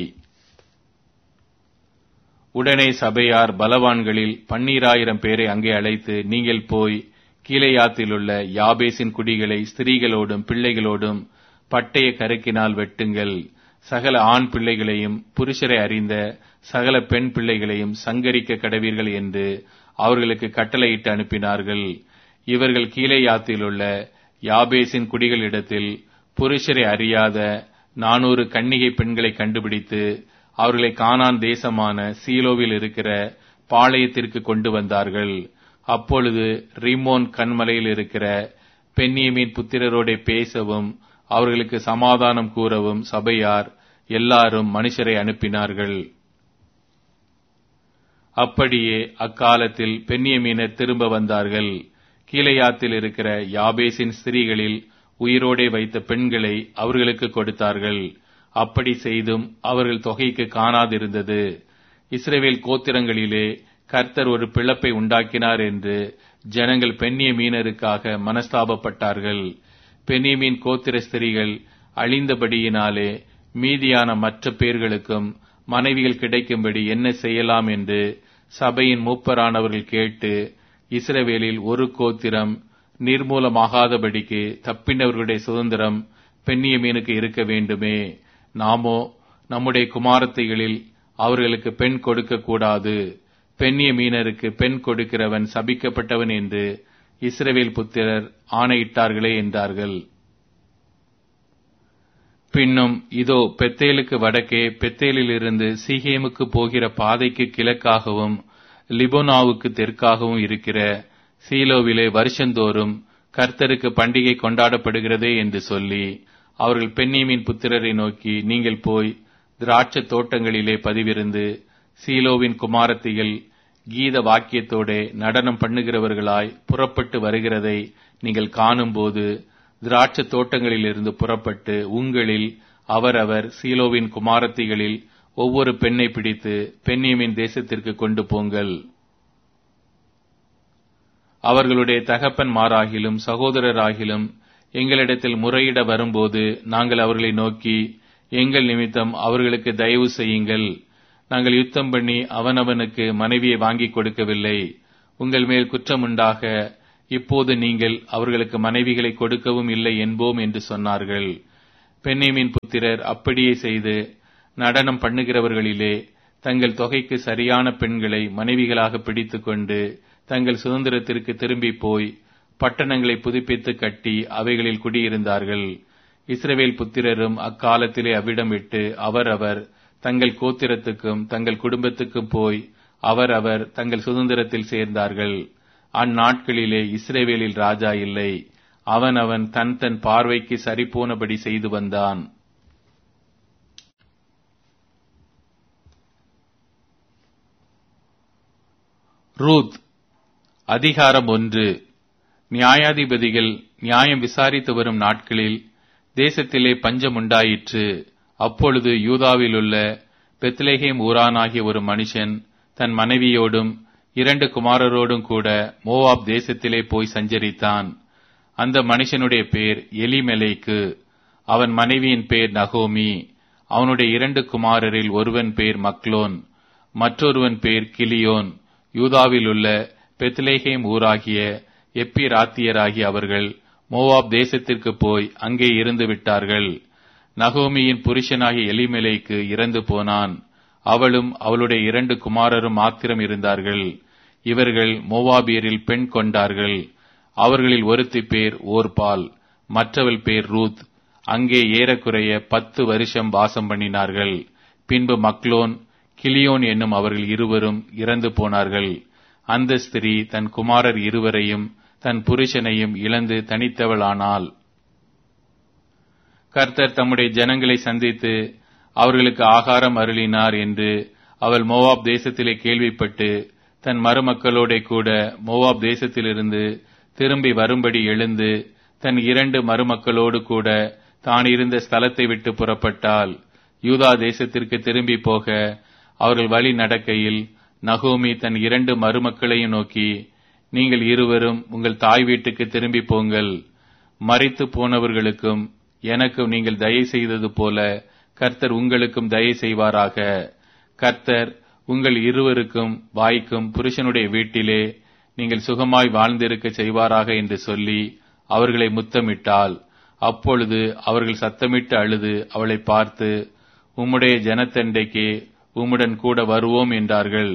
உடனே சபையார் பலவான்களில் பன்னீராயிரம் பேரை அங்கே அழைத்து, நீங்கள் போய் கீலேயாத்திலுள்ள யாபேசின் குடிகளை ஸ்திரீகளோடும் பிள்ளைகளோடும் பட்டய கருக்கினால் வெட்டுங்கள். சகல ஆண் பிள்ளைகளையும் புருஷரை அறிந்த சகல பெண் பிள்ளைகளையும் சங்கரிக்க கடவீர்கள் என்று அவர்களுக்கு கட்டளையிட்டு அனுப்பினார்கள். இவர்கள் கீலேயாத்திலுள்ள யாபேசின் குடிகளிடத்தில் புருஷரை அறியாத நானூறு கன்னிகை பெண்களை கண்டுபிடித்து அவர்களை கானான் தேசமான சீலோவில் இருக்கிற பாளையத்திற்கு கொண்டு வந்தார்கள். அப்பொழுது ரிமோன் கன்மலையில் இருக்கிற பென்யமீன் புத்திரரோட பேசவும் அவர்களுக்கு சமாதானம் கூறவும் சபையார் எல்லாரும் மனுஷரை அனுப்பினார்கள். அப்படியே அக்காலத்தில் பென்யமீனர் திரும்ப வந்தார்கள். கீலேயாத்தில் இருக்கிற யாபேசின் ஸ்திரீகளில் உயிரோடே வைத்த பெண்களை அவர்களுக்கு கொடுத்தார்கள். அப்படி செய்தும் அவர்கள் தொகைக்கு காணாதிருந்தது. இஸ்ரவேல் கோத்திரங்களிலே கர்த்தர் ஒரு பிளப்பை உண்டாக்கினார் என்று ஜனங்கள் பென்யமீனருக்காக மனஸ்தாபப்பட்டார்கள். பென்யமீன் கோத்திர ஸ்திரீகள் அழிந்தபடியினாலே மீதியான மற்ற பேர்களுக்கும் மனைவிகள் கிடைக்கும்படி என்ன செய்யலாம் என்று சபையின் மூப்பரானவர்கள் கேட்டு, இஸ்ரவேலில் ஒரு கோத்திரம் நிர்மூலமாகாதபடிக்கு தப்பினவர்களுடைய சுதந்திரம் பென்யமீனுக்கு இருக்க வேண்டுமே, நாமோ நம்முடைய குமாரத்திகளில் அவர்களுக்கு பெண் கொடுக்க கூடாது. பென்யமீனருக்கு பெண் கொடுக்கிறவன் சபிக்கப்பட்டவன் என்று இஸ்ரவேல் புத்திரர் ஆணையிட்டார்களே என்றார்கள். பின்னும் இதோ பெத்தேலுக்கு வடக்கே பெத்தேலிலிருந்து சீகேமுக்கு போகிற பாதைக்கு கிழக்காகவும் லிபோனாவுக்கு தெற்காகவும் இருக்கிற சீலோவிலே வருஷந்தோறும் கர்த்தருக்கு பண்டிகை கொண்டாடப்படுகிறதே என்று சொல்லி அவர்கள் பென்யமீன் புத்திரரை நோக்கி, நீங்கள் போய் திராட்சை தோட்டங்களிலே பதிவிருந்து சீலோவின் குமாரத்திகள் கீத வாக்கியத்தோட நடனம் பண்ணுகிறவர்களாய் புறப்பட்டு வருகிறதை நீங்கள் காணும்போது திராட்சை தோட்டங்களிலிருந்து புறப்பட்டு உங்களில் அவரவர் சீலோவின் குமாரத்திகளில் ஒவ்வொரு பெண்ணை பிடித்து பென்யமீன் தேசத்திற்கு கொண்டு போங்கள். அவர்களுடைய தகப்பன்மாராகிலும் சகோதரராகிலும் எங்களிடத்தில் முறையிட வரும்போது நாங்கள் அவர்களை நோக்கி, எங்கள் நிமித்தம் அவர்களுக்கு தயவு செய்யுங்கள். நாங்கள் யுத்தம் பண்ணி அவனவனுக்கு மனைவியை வாங்கி கொடுக்கவில்லை. உங்கள் மேல் குற்றமுண்டாக இப்போது நீங்கள் அவர்களுக்கு மனைவிகளை கொடுக்கவும் இல்லை என்போம் என்று சொன்னார்கள். பென்யமீன் புத்திரர் அப்படியே செய்து நடனம் பண்ணுகிறவர்களிலே தங்கள் தொகைக்கு சரியான பெண்களை மனைவிகளாக பிடித்துக்கொண்டு தங்கள் சுதந்திரத்திற்கு திரும்பி போய் பட்டணங்களை புதுப்பித்து கட்டி அவைகளில் குடியிருந்தார்கள். இஸ்ரவேல் புத்திரரும் அக்காலத்திலே அவ்விடம் விட்டு அவரவர் தங்கள் கோத்திரத்துக்கும் தங்கள் குடும்பத்துக்கும் போய் அவரவர் தங்கள் சுதந்திரத்தில் சேர்ந்தார்கள். அந்நாட்களிலே இஸ்ரவேலில் ராஜா இல்லை. அவன் அவன் தன் தன் பார்வைக்கு சரிபோனபடி செய்து வந்தான். ரூத் அதிகாரம் ஒன்று. நியாயாதிபதிகள் நியாயம் விசாரித்து வரும் நாட்களில் தேசத்திலே பஞ்சம் உண்டாயிற்று. அப்பொழுது யூதாவிலுள்ள பெத்லெகேம் ஊரானாகிய ஒரு மனுஷன் தன் மனைவியோடும் இரண்டு குமாரரோடும் கூட மோவாப் தேசத்திலே போய் சஞ்சரித்தான். அந்த மனுஷனுடைய பேர் எலிமெலேக்கு. அவன் மனைவியின் பேர் நகோமி. அவனுடைய இரண்டு குமாரரில் ஒருவன் பேர் மக்லோன், மற்றொருவன் பேர் கிலியோன். யூதாவிலுள்ள பெத்லெகேம் ஊராகிய எப்பிராத்தியராகிய அவர்கள் மோவாப் தேசத்திற்கு போய் அங்கே இருந்து விட்டார்கள். நகோமியின் புருஷனாகிய எலிமெலேக்கு இறந்து போனான். அவளும் அவளுடைய இரண்டு குமாரரும் மாத்திரம் இருந்தார்கள். இவர்கள் மோவாபியரில் பெண் கொண்டார்கள். அவர்களில் ஒருத்தி பேர் ஓர்பால், மற்றவள் பேர் ரூத். அங்கே ஏறக்குறைய பத்து வருஷம் வாசம் பண்ணினார்கள். பின்பு மக்லோன், கிலியோன் என்னும் அவர்கள் இருவரும் இறந்து போனார்கள். அந்த ஸ்திரீ தன் குமாரர் இருவரையும் தன் புருஷனையும் இழந்து தனித்தவளானாள். கர்த்தர் தம்முடைய ஜனங்களை சந்தித்து அவர்களுக்கு ஆகாரம் அருளினார் என்று அவள் மோவாப் தேசத்திலே கேள்விப்பட்டு தன் மருமக்களோட கூட மோவாப் தேசத்திலிருந்து திரும்பி வரும்படி எழுந்து தன் இரண்டு மருமக்களோடு கூட தான் இருந்த ஸ்தலத்தை விட்டு புறப்பட்டாள். யூதா தேசத்திற்கு திரும்பி போக அவர்கள் வழி நடக்கையில் நகோமி தன் இரண்டு மருமக்களையும் நோக்கி, நீங்கள் இருவரும் உங்கள் தாய் வீட்டுக்கு திரும்பி போங்கள். மரித்து போனவர்களுக்கும் எனக்கும் நீங்கள் தயை செய்தது போல கர்த்தர் உங்களுக்கும் தயை செய்வாராக. கர்த்தர் உங்கள் இருவருக்கும் வாய்க்கும் புருஷனுடைய வீட்டிலே நீங்கள் சுகமாய் வாழ்ந்திருக்க செய்வாராக என்று சொல்லி அவர்களை முத்தமிட்டாள். அப்பொழுது அவர்கள் சத்தமிட்டு அழுது அவளை பார்த்து, உம்முடைய ஜனத்தண்டைக்கு உம்முடன் கூட வருவோம் என்றார்கள்.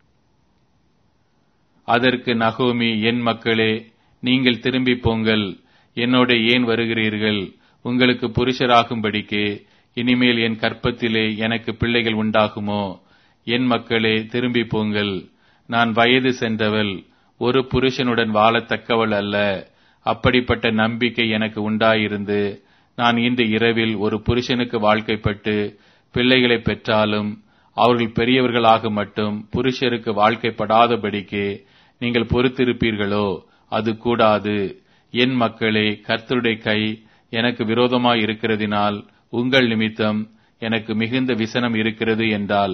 அதற்கு நகோமி, என் மக்களே, நீங்கள் திரும்பி போங்கள். என்னோட ஏன் வருகிறீர்கள்? உங்களுக்கு புருஷராகும்படிக்கு இனிமேல் என் கற்பத்திலே எனக்கு பிள்ளைகள் உண்டாகுமோ? என் மக்களே, திரும்பி போங்கள். நான் வயது சென்றவள், ஒரு புருஷனுடன் வாழத்தக்கவள் அல்ல. அப்படிப்பட்ட நம்பிக்கை எனக்கு உண்டாயிருந்து நான் இன்று இரவில் ஒரு புருஷனுக்கு வாழ்க்கைப்பட்டு பிள்ளைகளை பெற்றாலும் அவர்கள் பெரியவர்களாக மட்டும் புருஷருக்கு வாழ்க்கைப்படாதபடிக்கு நீங்கள் பொறுத்திருப்பீர்களோ? அது கூடாது. என் மக்களே, கர்த்தருடைய கை எனக்கு விரோதமாய் இருக்கிறதினால் உங்கள் நிமித்தம் எனக்கு மிகுந்த விசனம் இருக்கிறது என்றால்.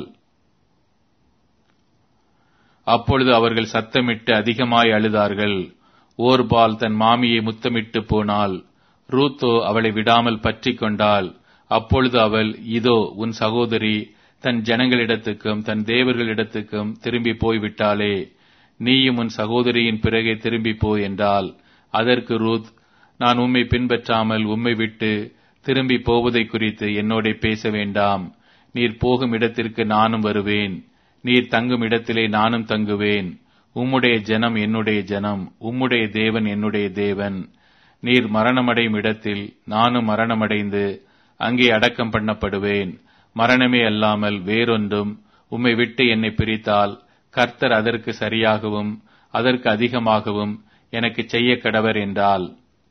அப்பொழுது அவர்கள் சத்தமிட்டு அதிகமாய் அழுதார்கள். ஓர்பால் தன் மாமியை முத்தமிட்டு போனாள். ரூத்தோ அவளை விடாமல் பற்றி கொண்டாள். அப்பொழுது அவள், இதோ உன் சகோதரி தன் ஜனங்களிடத்துக்கும் தன் தேவர்களிடத்துக்கும் திரும்பி போய்விட்டாளே, நீயும் உன் சகோதரியின் பிறகே திரும்பி போ என்றாள். அதற்கு ரூத், நான் உம்மை பின்பற்றாமல் உம்மை விட்டு திரும்பி போவதை குறித்து என்னோட பேச வேண்டாம். நீர் போகும் இடத்திற்கு நானும் வருவேன், நீர் தங்கும் இடத்திலே நானும் தங்குவேன். உம்முடைய ஜனம் என்னுடைய ஜனம், உம்முடைய தேவன் என்னுடைய தேவன். நீர் மரணமடையும் இடத்தில் நானும் மரணமடைந்து அங்கே அடக்கம் பண்ணப்படுவேன். மரணமே அல்லாமல் வேறொன்றும் உம்மை விட்டு என்னை பிரித்தால் கர்த்தர் அதற்கு சரியாகவும் அதற்கு அதிகமாகவும் எனக்கு செய்ய கடவர் என்றாள்.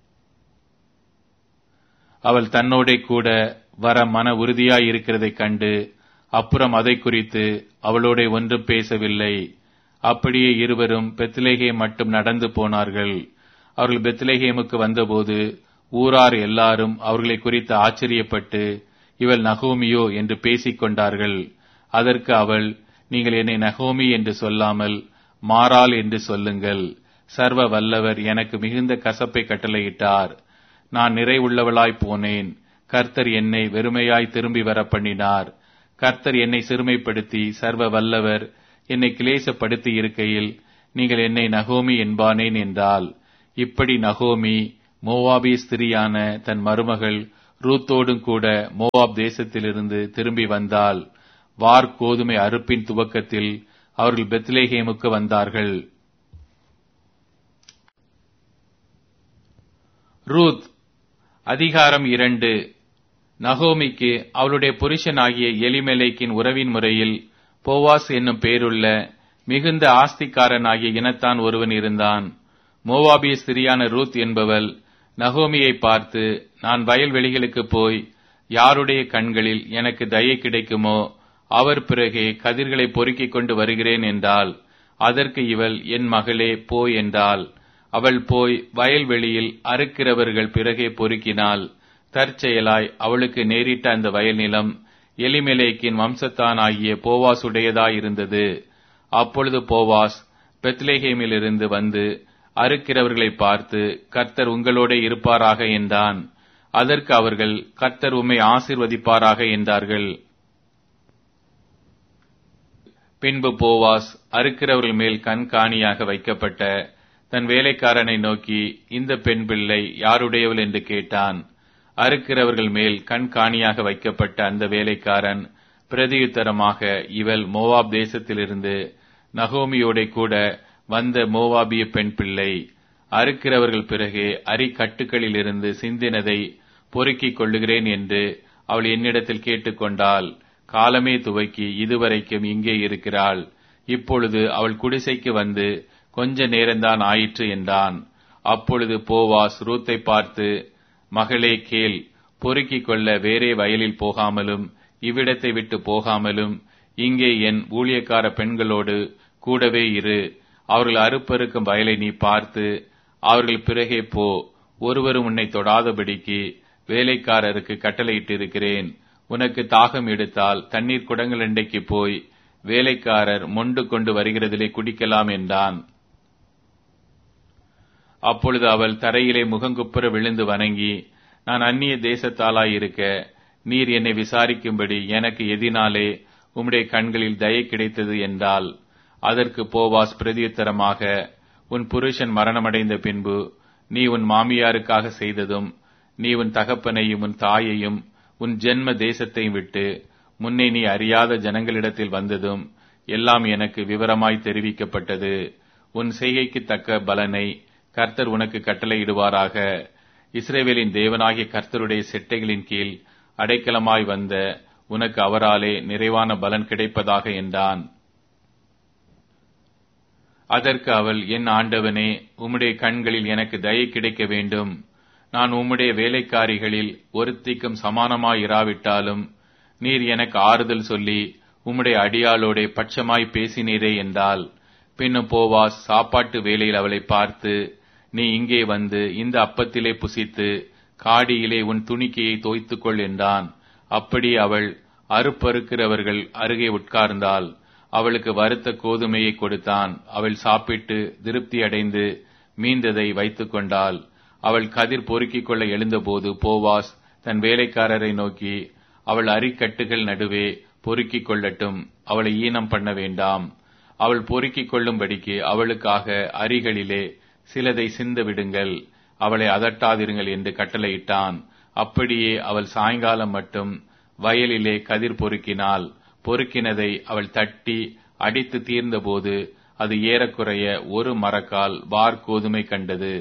அவள் தன்னோட கூட வர மன உறுதியாயிருக்கிறதைக் கண்டு அப்புறம் அதை குறித்து அவளோட ஒன்றும் பேசவில்லை. அப்படியே இருவரும் பெத்லெகேம் மட்டும் நடந்து போனார்கள். அவர்கள் பெத்லெகேமுக்கு வந்தபோது ஊரார் எல்லாரும் அவர்களை குறித்து ஆச்சரியப்பட்டு, இவள் நகோமியோ என்று பேசிக் கொண்டார்கள். அதற்கு அவள், நீங்கள் என்னை நகோமி என்று சொல்லாமல் மாறாள் என்று சொல்லுங்கள். சர்வ வல்லவர் எனக்கு மிகுந்த கசப்பை கட்டளையிட்டார். நான் நிறைவுள்ளவளாய் போனேன். கர்த்தர் என்னை வெறுமையாய் திரும்பி வர பண்ணினார். கர்த்தர் என்னை சிறுமைப்படுத்தி சர்வ வல்லவர் என்னை கிளேசப்படுத்தி இருக்கையில் நீங்கள் என்னை நகோமி என்பானேன் என்றால். இப்படி நகோமி மோவாபிய ஸ்திரியான தன் மருமகள் ரூத்தோடும் கூட மோவாப் தேசத்திலிருந்து திரும்பி வந்தால் வார் கோதுமை அறுப்பின் துவக்கத்தில் அவர்கள் பெத்லேஹேமுக்கு வந்தார்கள். ரூத் அதிகாரம் இரண்டு. நகோமிக்கு அவளுடைய புருஷனாகிய எலிமெலேக்கின் உறவின் முறையில் போவாஸ் என்னும் பேருள்ள மிகுந்த ஆஸ்திக்காரனாகிய இனத்தான் ஒருவன் இருந்தான். மோவாபிய ஸ்திரியான ரூத் என்பவள் நகோமியை பார்த்து, நான் வயல்வெளிகளுக்கு போய் யாருடைய கண்களில் எனக்கு தயை கிடைக்குமோ அவர் பிறகே கதிர்களை பொறுக்கிக் கொண்டு வருகிறேன் என்றாள். அதற்கு இவள், என் மகளே போய் என்றாள். அவள் போய் வயல்வெளியில் அறுக்கிறவர்கள் பிறகே பொறுக்கினாள். தற்செயலாய் அவளுக்கு நேரிட்ட அந்த வயல் நிலம் எலிமெலேக்கின் வம்சத்தானாகிய போவாசுடையதாயிருந்தது. அப்பொழுது போவாஸ் பெத்லேஹேமிலிருந்து வந்து அறுக்கிறவர்களை பார்த்து, கர்த்தர் உங்களோட இருப்பாராக என்றான். அதற்கு அவர்கள், கர்த்தர் உம்மை ஆசீர்வதிப்பாராக என்றார்கள். பின்பு போவாஸ் அறுக்கிறவர்கள் மேல் கண்காணியாக வைக்கப்பட்ட தன் வேலைக்காரனை நோக்கி, இந்த பெண் பிள்ளை யாருடையவள் என்று கேட்டான். அறுக்கிறவர்கள் மேல் கண்காணியாக வைக்கப்பட்ட அந்த வேலைக்காரன் பிரதியுத்தரமாக, இவள் மோவாப் தேசத்திலிருந்து நகோமியோட கூட வந்த மோவாபிய பெண் பிள்ளை. அறுக்கிறவர்கள் பிறகு அரிக்கட்டுகளில் இருந்து சிந்தினதை பொறுக்கிக் கொள்ளுகிறேன் என்று அவள் என்னிடத்தில் கேட்டுக்கொண்டாள். காலமே துவக்கி இதுவரைக்கும் இங்கே இருக்கிறாள். இப்பொழுது அவள் குடிசைக்கு வந்து கொஞ்ச நேரம்தான் ஆயிற்று என்றான். அப்பொழுது போவாஸ் ரூத்தை பார்த்து, மகளே கேள், பொறுக்கிக் கொள்ள வேறே வயலில் போகாமலும் இவ்விடத்தை விட்டு போகாமலும் இங்கே என் ஊழியக்கார பெண்களோடு கூடவே இரு. அவர்கள் அறுப்பறுக்கும் வயலை நீ பார்த்து அவர்கள் பிறகே போ. ஒருவரும் உன்னை தொடாதபடிக்கு வேலைக்காரருக்கு கட்டளையிட்டிருக்கிறேன். உனக்கு தாகம் எடுத்தால் தண்ணீர் குடங்கள் அண்டைக்கு போய் வேலைக்காரர் மொண்டு கொண்டு வருகிறதிலே குடிக்கலாம் என்றான். அப்பொழுது அவள் தரையிலே முகங்குப்புற விழுந்து வணங்கி, நான் அந்நிய தேசத்தாலாயிருக்க நீர் என்னை விசாரிக்கும்படி எனக்கு எதினாலே உம்முடைய கண்களில் தயை கிடைத்தது என்றால். அதற்கு போவாஸ் பிரதியுத்தரமாக, உன் புருஷன் மரணமடைந்த பின்பு நீ உன் மாமியாருக்காக செய்ததும், நீ உன் தகப்பனையும் உன் தாயையும் உன் ஜென்ம தேசத்தையும் விட்டு முன்னே நீ அறியாத ஜனங்களிடத்தில் வந்ததும் எல்லாம் எனக்கு விவரமாய் தெரிவிக்கப்பட்டது. உன் செய்கைக்கு தக்க பலனை கர்த்தர் உனக்கு கட்டளையிடுவாராக. இஸ்ரவேலின் தேவனாகிய கர்த்தருடைய செட்டைகளின் கீழ் அடைக்கலமாய் வந்த உனக்கு அவராலே நிறைவான பலன் கிடைப்பதாக என்றான். அதற்கு அவள், என் ஆண்டவனே, உம்முடைய கண்களில் எனக்கு தயை கிடைக்க வேண்டும். நான் உம்முடைய வேலைக்காரிகளில் ஒருத்திக்கும் சமானமாயிராவிட்டாலும் நீர் எனக்கு ஆறுதல் சொல்லி உம்முடைய அடியாளோட பட்சமாய் பேசினீரே என்றால். பின்னும் போவாஸ் சாப்பாட்டு வேளையில் அவளை பார்த்து, நீ இங்கே வந்து இந்த அப்பத்திலே புசித்து காடியிலே உன் துணிக்கையை தோய்த்துக்கொள் என்றான். அப்படி அவள் அறுப்பறுக்கிறவர்கள் அருகே உட்கார்ந்தாள். அவளுக்கு வறுத்த கோதுமையை கொடுத்தான். அவள் சாப்பிட்டு திருப்தி அடைந்து மீந்ததை வைத்துக் கொண்டாள். அவள் கதிர் பொறுக்கிக் கொள்ள எழுந்தபோது போவாஸ் தன் வேலைக்காரரை நோக்கி, அவள் அரிக்கட்டுகள் நடுவே பொறுக்கிக் கொள்ளட்டும், அவளை ஈனம் பண்ண வேண்டாம். அவள் பொறுக்கிக் கொள்ளும்படிக்கு அவளுக்காக அரிகளிலே சிலதை சிந்த விடுங்கள், அவளை அதட்டாதிருங்கள் என்று கட்டளையிட்டான். அப்படியே அவள் சாயங்காலம் மட்டும் வயலிலே கதிர் பொறுக்கினாள். பொறுக்கினதை அவள் தட்டி அடித்து தீர்ந்தபோது அது ஏறக்குறைய ஒரு மரக்கால் வார் கோதுமை கண்டது.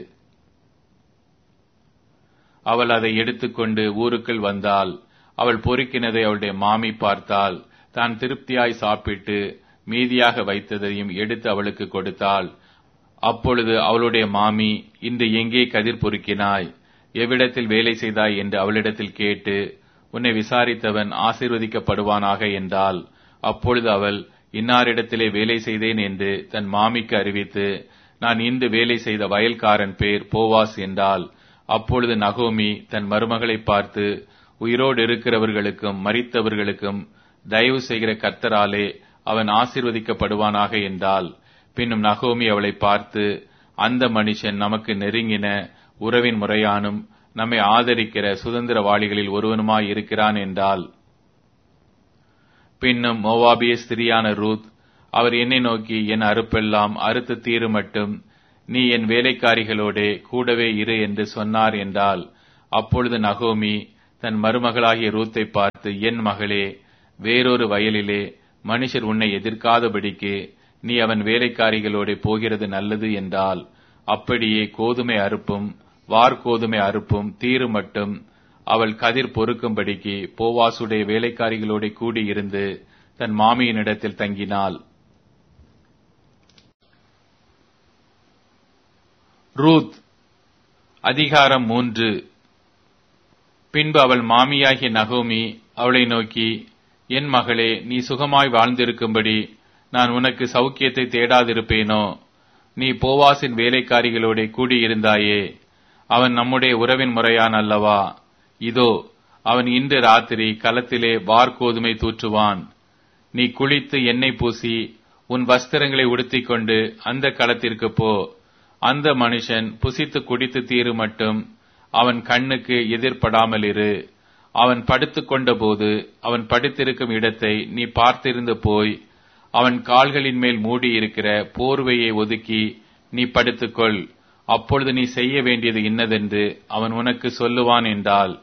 அவள் அதை எடுத்துக்கொண்டு ஊருக்குள் வந்தாள். அவள் பொறுக்கினதை அவளுடைய மாமி பார்த்தாள். தான் திருப்தியாய் சாப்பிட்டு மீதியாக வைத்ததையும் எடுத்து அவளுக்கு கொடுத்தாள். அப்பொழுது அவளுடைய மாமி, இன்று எங்கே கதிர் பொறுக்கினாய், எவ்விடத்தில் வேலை செய்தாய் என்று அவளிடத்தில் கேட்டு, உன்னை விசாரித்தவன் ஆசீர்வதிக்கப்படுவானாக என்றாள். அப்பொழுது அவள், இன்னாரிடத்திலே வேலை செய்தேன் என்று தன் மாமிக்கு அறிவித்து, நான் இன்று வேலை செய்த வயல்காரன் பேர் போவாஸ் என்றாள். அப்பொழுது நகோமி தன் மருமகளை பார்த்து, உயிரோடு இருக்கிறவர்களுக்கும் மரித்தவர்களுக்கும் தயவு செய்கிற கர்த்தராலே அவன் ஆசீர்வதிக்கப்படுவானாக என்றாள். பின்னும் நகோமி அவளை பார்த்து, அந்த மனுஷன் நமக்கு நெருங்கின உறவின் முறையானும் நம்மை ஆதரிக்கிற சுதந்திரவாளிகளில் ஒருவனுமாய் இருக்கிறான் என்றாள். பின்னும் மோவாபிய ஸ்திரியான ரூத், அவர் என்னை நோக்கி, என் அறுப்பெல்லாம் அறுத்து தீரு மட்டும் நீ என் வேலைக்காரிகளோடே கூடவே இரு என்று சொன்னார் என்றாள். அப்பொழுது நகோமி தன் மருமகளாகிய ரூத்தை பார்த்து, என் மகளே, வேறொரு வயலிலே மனுஷர் உன்னை எதிர்க்காதபடிக்கு நீ அவன் வேலைக்காரிகளோடே போகிறது நல்லது என்றால், அப்படியே கோதுமை அறுப்பும் வார்கோதுமை அறுப்பும் தீரு மட்டும் அவள் கதிர் பொறுக்கும்படிக்கு போவாசுடைய வேலைக்காரிகளோட கூடியிருந்து தன் மாமியினிடத்தில் தங்கினாள். ரூத் அதிகாரம் மூன்று. பின்பு அவள் மாமியாகிய நகோமி அவளை நோக்கி, என் மகளே, நீ சுகமாய் வாழ்ந்திருக்கும்படி நான் உனக்கு சௌக்கியத்தை தேடாதிருப்பேனோ? நீ போவாசின் வேலைக்காரிகளோட கூடியிருந்தாயே, அவன் நம்முடைய உறவின் முறையான் அல்லவா? இதோ அவன் இன்று ராத்திரி களத்திலே வார்கோதுமை தூற்றுவான். நீ குளித்து எண்ணெய் பூசி உன் வஸ்திரங்களை உடுத்திக் கொண்டு அந்த களத்திற்கு போ. அந்த மனுஷன் புசித்து குடித்து தீரு மட்டும் அவன் கண்ணுக்கு எதிர்படாமல் இரு. அவன் படுத்துக் கொண்ட போது அவன் படுத்திருக்கும் இடத்தை நீ பார்த்திருந்து போய் அவன் கால்களின் மேல் மூடியிருக்கிற போர்வையை ஒதுக்கி நீ படுத்துக்கொள். அப்பொழுது நீ செய்ய வேண்டியது இன்னதென்று அவன் உனக்கு சொல்லுவான் என்றாள்.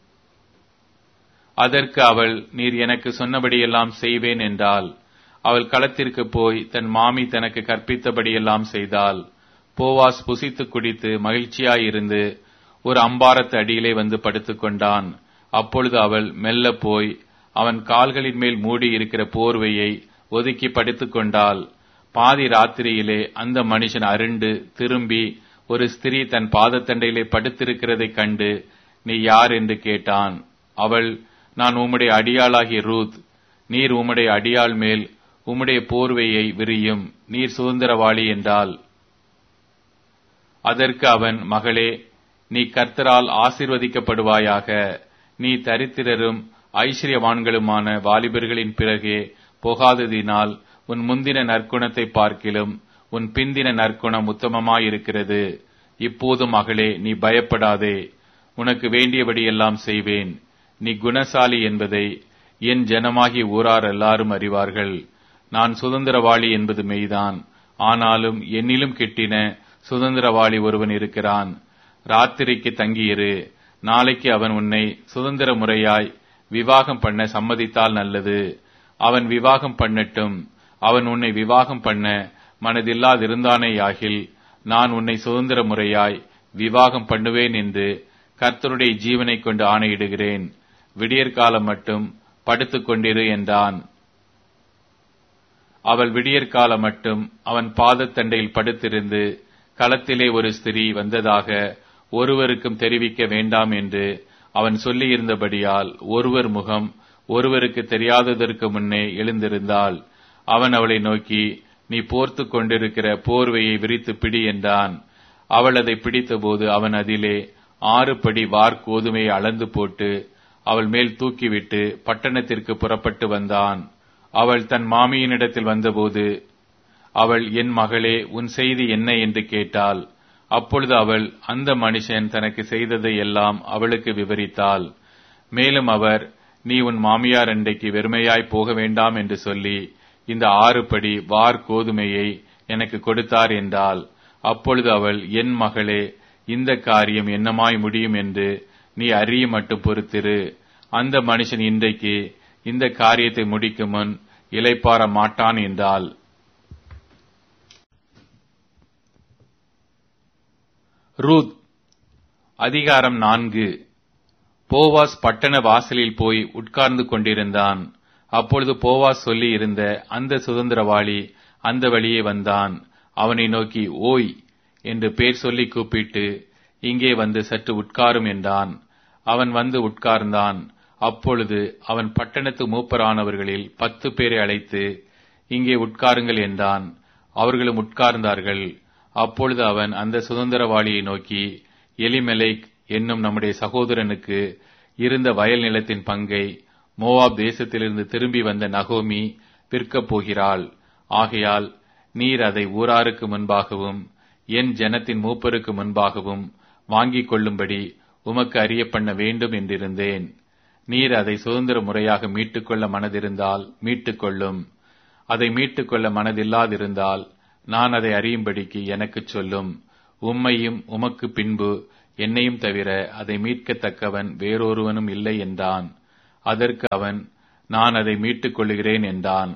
அதற்கு அவள், நீர் எனக்கு சொன்னபடியெல்லாம் செய்வேன் என்றாள். அவள் களத்திற்கு போய் தன் மாமி தனக்கு கற்பித்தபடியெல்லாம் செய்தாள். போவாஸ் புசித்து குடித்து மகிழ்ச்சியாயிருந்து ஒரு அம்பாரத்து அடியிலே வந்து படுத்துக் கொண்டான். அப்பொழுது அவள் மெல்ல போய் அவன் கால்களின் மேல் மூடி இருக்கிற போர்வையை ஒதுக்கி படுத்துக் கொண்டாள். பாதி ராத்திரியிலே அந்த மனுஷன் அருண்டு திரும்பி ஒரு ஸ்திரீ தன் பாதத்தண்டையிலே படுத்திருக்கிறதைக் கண்டு, நீ யார் என்று கேட்டான். அவள், நான் உம்முடைய அடியாளாகிய ரூத். நீர் உம்முடைய அடியாள் மேல் உம்முடைய போர்வையை விரியும். நீர் சுதந்திரவாளி என்றாள். அதற்கு அவன், மகளே, நீ கர்த்தரால் ஆசீர்வதிக்கப்படுவாயாக. நீ தரித்திரரும் ஐஸ்வர்யவான்களுமான வாலிபர்களின் பிறகே போகாததினால் உன் முந்தின நற்குணத்தை பார்க்கிலும் உன் பிந்தின நற்குணம் உத்தமமாயிருக்கிறது. இப்போது மகளே, நீ பயப்படாதே. உனக்கு வேண்டியபடியெல்லாம் செய்வேன். நீ குணசாலி என்பதை என் ஜனமாகிய ஊரார் எல்லாரும் அறிவார்கள். நான் சுதந்திரவாளி என்பது மெய்தான். ஆனாலும் என்னிலும் கிட்டின சுதந்திரவாளி ஒருவன் இருக்கிறான். ராத்திரிக்கு தங்கியிரு. நாளைக்கு அவன் உன்னை சுதந்திர முறையாய் விவாகம் பண்ண சம்மதித்தால் நல்லது. அவன் விவாகம் பண்ணட்டும். அவன் உன்னை விவாகம் பண்ண மனதில்லாதிருந்தானேயாகில் நான் உன்னை சுதந்திர முறையாய் விவாகம் பண்ணுவேன் என்று கர்த்தருடைய ஜீவனை கொண்டு ஆணையிடுகிறேன். விடியற்காலம் மட்டும் படுத்துக் கொண்டிரு என்றான். அவள் விடியற்காலம் மட்டும் அவன் பாதத்தண்டையில் படுத்திருந்து களத்திலே ஒரு ஸ்திரீ வந்ததாக ஒருவருக்கும் தெரிவிக்க வேண்டாம் என்று அவன் சொல்லியிருந்தபடியால் ஒருவர் முகம் ஒருவருக்கு தெரியாததற்கு முன்னே எழுந்திருந்தாள். அவன் அவளை நோக்கி, நீ போர்த்து கொண்டிருக்கிற போர்வையை விரித்து பிடி என்றான். அவள் அதை பிடித்தபோது அவன் அதிலே ஆறு படி வார்கோதுமையை அளந்து போட்டு அவள் மேல் தூக்கிவிட்டு பட்டணத்திற்கு புறப்பட்டு வந்தான். அவள் தன் மாமியினிடத்தில் வந்தபோது அவள், என் மகளே, உன் செய்தி என்ன என்று கேட்டாள். அப்பொழுது அவள் அந்த மனுஷன் தனக்கு செய்ததை எல்லாம் அவளுக்கு விவரித்தாள். மேலும் அவர், நீ உன் மாமியார் அண்டைக்கு வெறுமையாய் போக வேண்டாம் என்று சொல்லி இந்த ஆறு படி வார் கோதுமையை எனக்கு கொடுத்தார் என்றாள். அப்பொழுது அவள், என் மகளே, இந்த காரியம் என்னமாய் முடியும் என்று நீ அறிய மட்டும் பொறுத்திரு. அந்த மனுஷன் இன்றைக்கு இந்த காரியத்தை முடிக்கும் முன் இளைப்பாற மாட்டான் என்றாள். ரூத் அதிகாரம் நான்கு. போவாஸ் பட்டண வாசலில் போய் உட்கார்ந்து கொண்டிருந்தான். அப்பொழுது போவாஸ் சொல்லி இருந்த அந்த சுதந்திரவாளி அந்த வழியே வந்தான். அவனை நோக்கி, ஓய் என்று பேர் சொல்லி கூப்பிட்டு, இங்கே வந்து சற்று உட்காரும் என்றான். அவன் வந்து உட்கார்ந்தான். அப்பொழுது அவன் பட்டணத்து மூப்பரானவர்களில் பத்து பேரை அழைத்து, இங்கே உட்காருங்கள் என்றான். அவர்களும் உட்கார்ந்தார்கள். அப்பொழுது அவன் அந்த சுதந்திரவாளியை நோக்கி, எலிமெலேக் என்னும் நம்முடைய சகோதரனுக்கு இருந்த வயல் நிலத்தின் பங்கை மோவாப் தேசத்திலிருந்து திரும்பி வந்த நகோமி விற்கப் போகிறாள். ஆகையால் நீர் அதை ஊராருக்கு முன்பாகவும் என் ஜனத்தின் மூப்பருக்கு முன்பாகவும் வாங்கிக் கொள்ளும்படி உமக்கு அறிய பண்ண வேண்டும் என்றிருந்தேன். நீர் அதை சுதந்திர முறையாக மீட்டுக்கொள்ள மனதிருந்தால் மீட்டுக்கொள்ளும். அதை மீட்டுக்கொள்ள மனதில்லாதிருந்தால் நான் அதை அறியும்படிக்கு எனக்குச் சொல்லும். உம்மையும் உமக்கு பின்பு என்னையும் தவிர அதை மீட்கத்தக்கவன் வேறொருவனும் இல்லை என்றான். அதற்கு அவன், நான் அதை மீட்டுக் கொள்ளுகிறேன் என்றான்.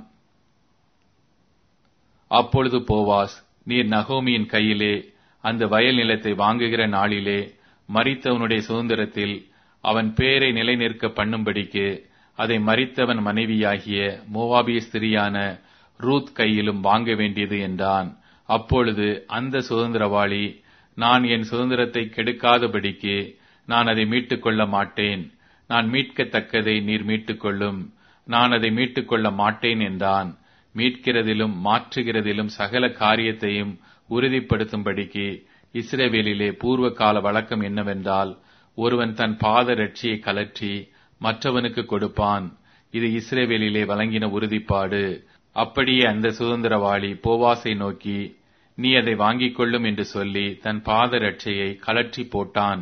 அப்பொழுது போவாஸ், நீர் நகோமியின் கையிலே அந்த வயல் நிலத்தை வாங்குகிற நாளிலே மரித்தவனுடைய சுதந்திரத்தில் அவன் பேரை நிலைநிற்க பண்ணும்படிக்கு அதை மரித்தவன் மனைவியாகிய மோவாபிய ஸ்திரியான ரூத் கையிலும் வாங்க வேண்டியது என்றான். அப்பொழுது அந்த சுதந்திரவாளி, நான் என் சுதந்திரத்தை கெடுக்காதபடிக்கு நான் அதை மீட்டுக் கொள்ள மாட்டேன். நான் மீட்கத்தக்கதை நீர் மீட்டுக்கொள்ளும். நான் அதை மீட்டுக் கொள்ள மாட்டேன் என்றான். மீட்கிறதிலும் மாற்றுகிறதிலும் சகல காரியத்தையும் உறுதிப்படுத்தும்படிக்கு இஸ்ரவேலிலே பூர்வ கால வழக்கம் என்னவென்றால், ஒருவன் தன் பாத ரட்சியை கலற்றி மற்றவனுக்கு கொடுப்பான். இது இஸ்ரவேலிலே வழங்கின உறுதிப்பாடு. அப்படியே அந்த சுதந்திரவாளி போவாசை நோக்கி, நீ அதை வாங்கிக் கொள்ளும் என்று சொல்லி தன் பாத ரட்சையை கலற்றி போட்டான்.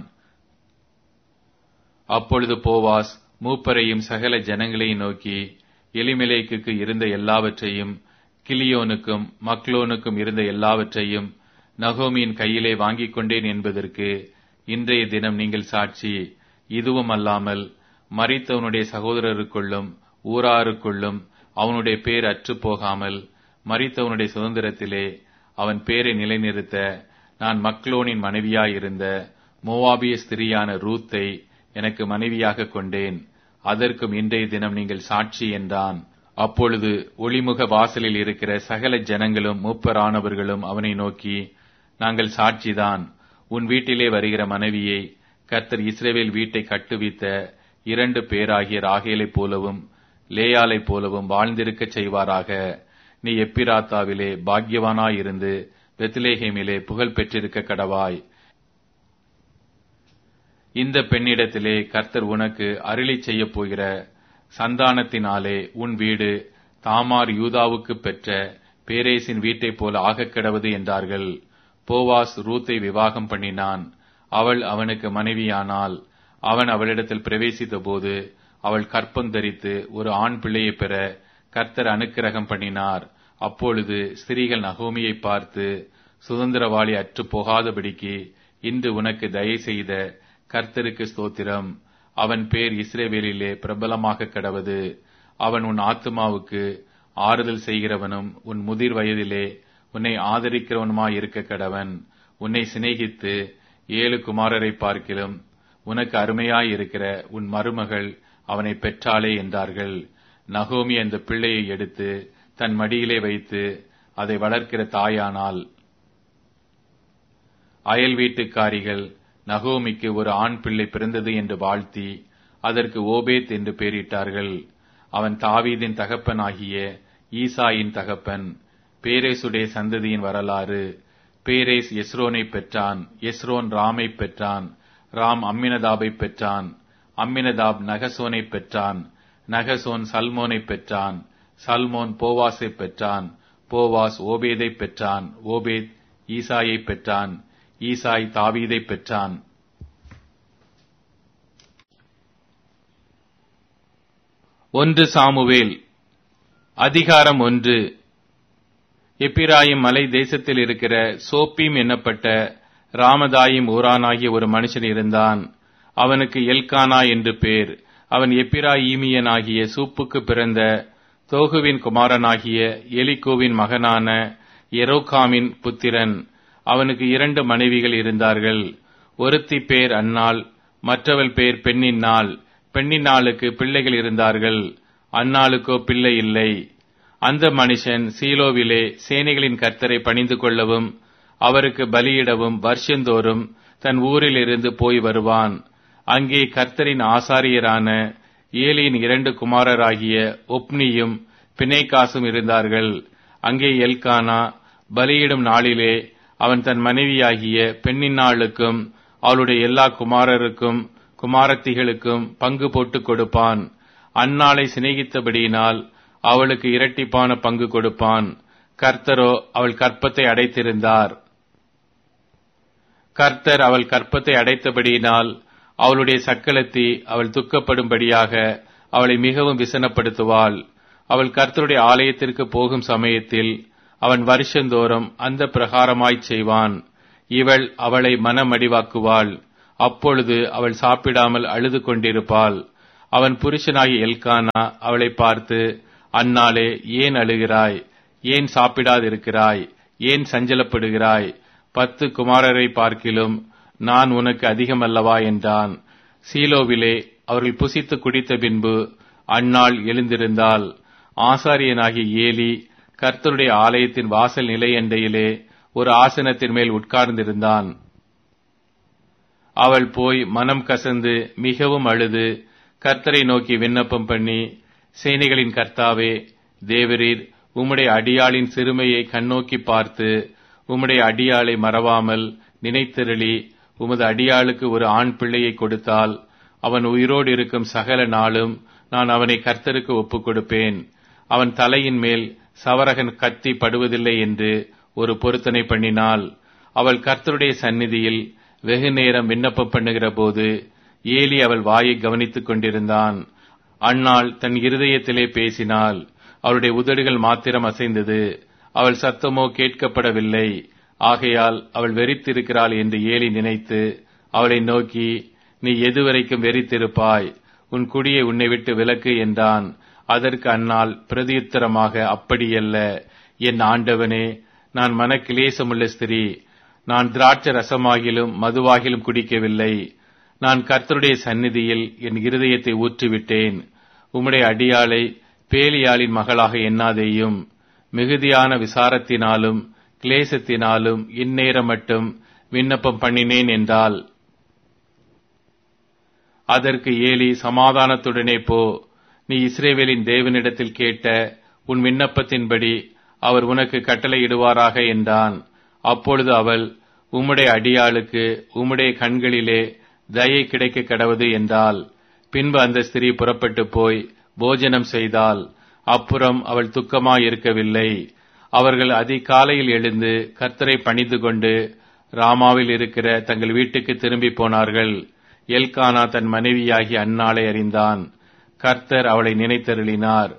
அப்பொழுது போவாஸ் மூப்பரையும் சகல ஜனங்களையும் நோக்கி, எலிமெலேக்குக்கு இருந்த எல்லாவற்றையும் கிலியோனுக்கும் மக்லோனுக்கும் இருந்த எல்லாவற்றையும் நகோமியின் கையிலே வாங்கிக் கொண்டேன் என்பதற்கு இன்றைய தினம் நீங்கள் சாட்சி. இதுவும் அல்லாமல் மரித்தவனுடைய சகோதரருக்குள்ளும் ஊராருக்குள்ளும் அவனுடைய பேர் அற்று போகாமல் மரித்தவனுடைய சுதந்திரத்திலே அவன் பேரை நிலைநிறுத்த நான் மக்லோனின் மனைவியாயிருந்த மோவாபிய ஸ்திரியான ரூத்தை எனக்கு மனைவியாக கொண்டேன். அதற்கும் இன்றைய தினம் நீங்கள் சாட்சி என்றான். அப்பொழுது ஒளிமுக வாசலில் இருக்கிற சகல ஜனங்களும் மூப்பரானவர்களும் அவனை நோக்கி, நாங்கள் சாட்சிதான். உன் வீட்டிலே வருகிற மனைவியை கர்த்தர் இஸ்ரவேல் வீட்டை கட்டுவித்த இரண்டு பேராகிய ராகேலைப் போலவும் லேயாலைப் போலவும் வாழ்ந்திருக்கச் செய்வாராக. நீ எப்பிராத்தாவிலே பாக்யவானாயிருந்து பெத்லேஹேமிலே புகழ் பெற்றிருக்க கடவாய். இந்த பெண்ணிடத்திலே கர்த்தர் உனக்கு அருளி செய்யப் போகிற சந்தானத்தினாலே உன் வீடு தாமார் யூதாவுக்கு பெற்ற பேரேசின் வீட்டைப் போல ஆகக் கிடவது என்றார்கள். போவாஸ் ரூத்தை விவாகம் பண்ணினான். அவள் அவனுக்கு மனைவியானாள். அவன் அவளிடத்தில் பிரவேசித்த போது அவள் கற்பம் தரித்து ஒரு ஆண் பிள்ளையை பெற கர்த்தர் அனுக்கிரகம் பண்ணினார். அப்பொழுது ஸ்திரீகள் நகோமியை பார்த்து, சுதந்திரவாளி அற்று போகாதபடிக்கு இன்று உனக்கு தயை செய்த கர்த்தருக்கு ஸ்தோத்திரம். அவன் பேர் இஸ்ரவேலிலே பிரபலமாக கடவது. அவன் உன் ஆத்துமாவுக்கு ஆறுதல் செய்கிறவனும் உன் முதிர் வயதிலே உன்னை ஆதரிக்கிறவனுமாய் இருக்க கடவன். உன்னை சிநேகித்து ஏழு குமாரரை பார்க்கிலும் உனக்கு அருமையாயிருக்கிற உன் மருமகள் அவனை பெற்றாளே என்றார்கள். நகோமி அந்த பிள்ளையை எடுத்து தன் மடியிலே வைத்து அதை வளர்க்கிற தாயானாள். அயல் வீட்டுக்காரிகள் நகோமிக்கு ஒரு ஆண் பிள்ளை பிறந்தது என்று வாழ்த்தி அதற்கு ஓபேத் என்று பெயரிட்டார்கள். அவன் தாவீதின் தகப்பனாகிய ஈசாயின் தகப்பன். பேரேசுடைய சந்ததியின் வரலாறு. பேரேஸ் எஸ்ரோனை பெற்றான். எஸ்ரோன் ராமை பெற்றான். ராம் அம்மினதாபை பெற்றான். அம்மினதாப் நகசோனை பெற்றான். நகசோன் சல்மோனை பெற்றான். சல்மோன் போவாஸை பெற்றான். போவாஸ் ஓபேதை பெற்றான். ஓபேத் ஈசாயை பெற்றான். ஈசாய் தாவீதை பெற்றான். ஒன்று சாமுவேல் அதிகாரம் ஒன்று. எப்பிராயிம் மலை தேசத்தில் இருக்கிற சோப்பீம் என்னப்பட்ட ராமதாயிம் ஊரானாகிய ஒரு மனுஷன் இருந்தான். அவனுக்கு எல்கானா என்று பேர். அவன் எப்பிராயீமியனாகிய சூப்புக்கு பிறந்த தோகுவின் குமாரனாகிய எலிகோவின் மகனான எரோகாமின் புத்திரன். அவனுக்கு இரண்டு மனைவிகள் இருந்தார்கள். ஒருத்தி பேர் அன்னாள், மற்றவள் பேர் பெண்ணின்னாள். பெண்ணின்னாளுக்கு பிள்ளைகள் இருந்தார்கள். அன்னாளுக்கோ பிள்ளை இல்லை. அந்த மனுஷன் சீலோவிலே சேனைகளின் கர்த்தரை பணிந்து கொள்ளவும் அவருக்கு பலியிடவும் வருஷந்தோறும் தன் ஊரில் இருந்து போய் வருவான். அங்கே கர்த்தரின் ஆசாரியரான ஏலியின் இரண்டு குமாரராகிய ஒப்னியும் பிணைக்காசும் இருந்தார்கள். அங்கே எல்கானா பலியிடும் நாளிலே அவன் தன் மனைவியாகிய பெண்ணின்னாளுக்கும் அவளுடைய எல்லா குமாரருக்கும் குமாரத்திகளுக்கும் பங்கு போட்டுக் கொடுப்பான். அந்நாளை சிநேகித்தபடியினால் அவளுக்கு இரட்டிப்பான பங்கு கொடுப்பான். கர்த்தரோ அவள் கற்பத்தை அடைத்திருந்தார். கர்த்தர் அவள் கற்பத்தை அடைத்தபடியினால் அவளுடைய சக்களத்தி அவள் துக்கப்படும்படியாக அவளை மிகவும் விசனப்படுத்துவாள். அவள் கர்த்தருடைய ஆலயத்திற்கு போகும் சமயத்தில் அவன் வருஷந்தோறும் அந்த பிரகாரமாய்ச் செய்வான். இவள் அவளை மனமடிவாக்குவாள். அப்பொழுது அவள் சாப்பிடாமல் அழுது கொண்டிருப்பாள். அவன் புருஷனாகிய எல்கானா அவளை பார்த்து, அன்னாளே, ஏன் அழுகிறாய்? ஏன் சாப்பிடாதிருக்கிறாய்? ஏன் சஞ்சலப்படுகிறாய்? பத்து குமாரரை பார்க்கிலும் நான் உனக்கு அதிகமல்லவா என்றான். சீலோவிலே அவர்கள் புசித்து குடித்த பின்பு அன்னாள் எழுந்திருந்தாள். ஆசாரியனாகிய ஏலி கர்த்தருடைய ஆலயத்தின் வாசல் நிலையண்டையிலே ஒரு ஆசனத்தின் மேல் உட்கார்ந்திருந்தான். அவள் போய் மனம் கசந்து மிகவும் அழுது கர்த்தரை நோக்கி விண்ணப்பம் பண்ணி, சேனைகளின் கர்த்தாவே, தேவரீர் உம்முடைய அடியாளின் சிறுமையை கண்ணோக்கி பார்த்து உம்முடைய அடியாளை மறவாமல் நினைத்திருளி உமது அடியாளுக்கு ஒரு ஆண் பிள்ளையை கொடுத்தால் அவன் உயிரோடு இருக்கும் சகல நாளும் நான் அவனை கர்த்தருக்கு ஒப்புக் கொடுப்பேன். அவன் தலையின் மேல் சவரகன் கத்தி படுவதில்லை என்று ஒரு பொருத்தனை பண்ணினாள். அவள் கர்த்தருடைய சந்நிதியில் வெகு நேரம் விண்ணப்பம் பண்ணுகிற போது ஏலி அவள் வாயை கவனித்துக் கொண்டிருந்தான். அன்னாள் தன் இருதயத்திலே பேசினாள். அவளுடைய உதடுகள் மாத்திரம் அசைந்தது. அவள் சத்தமோ கேட்கப்படவில்லை. ஆகையால் அவள் வெறித்திருக்கிறாள் என்று ஏலி நினைத்து அவளை நோக்கி, நீ எதுவரைக்கும் வெறித்திருப்பாய்? உன் குடியை உன்னை விட்டு விலக்கு என்றான். அதற்கு அன்னாள் பிரதியுத்தரமாக, அப்படியல்ல என் ஆண்டவனே, நான் மனக்கிலேசமுள்ள ஸ்திரீ. நான் திராட்சை ரசமாகிலும் மதுவாகிலும் குடிக்கவில்லை. நான் கர்த்தருடைய சந்நிதியில் என் இருதயத்தை ஊற்றிவிட்டேன். உம்முடைய அடியாளை பேலியாளின் மகளாக எண்ணாதேயும். மிகுதியான விசாரத்தினாலும் கிளேசத்தினாலும் இந்நேரம் மட்டும் விண்ணப்பம் பண்ணினேன் என்றாள். அதற்கு ஏலி, சமாதானத்துடனே போ. நீ இஸ்ரவேலின் தேவனிடத்தில் கேட்ட உன் விண்ணப்பத்தின்படி அவர் உனக்கு கட்டளையிடுவாராக என்றான். அப்பொழுது அவள், உம்முடைய அடியாளுக்கு உம்முடைய கண்களிலே தயை கிடைக்க கடவது என்றாள். பின்பு அந்த ஸ்திரீ புறப்பட்டு போய் போஜனம் செய்தாள். அப்புறம் அவள் துக்கமாயிருக்கவில்லை. அவர்கள் அதிகாலையில் எழுந்து கர்த்தரை பணிந்து கொண்டு ராமாவில் இருக்கிற தங்கள் வீட்டுக்கு திரும்பி போனார்கள். எல்கானா தன் மனைவியாகி அன்னாளை அறிந்தான். கர்த்தர் அவளை நினைத்தருளினார்.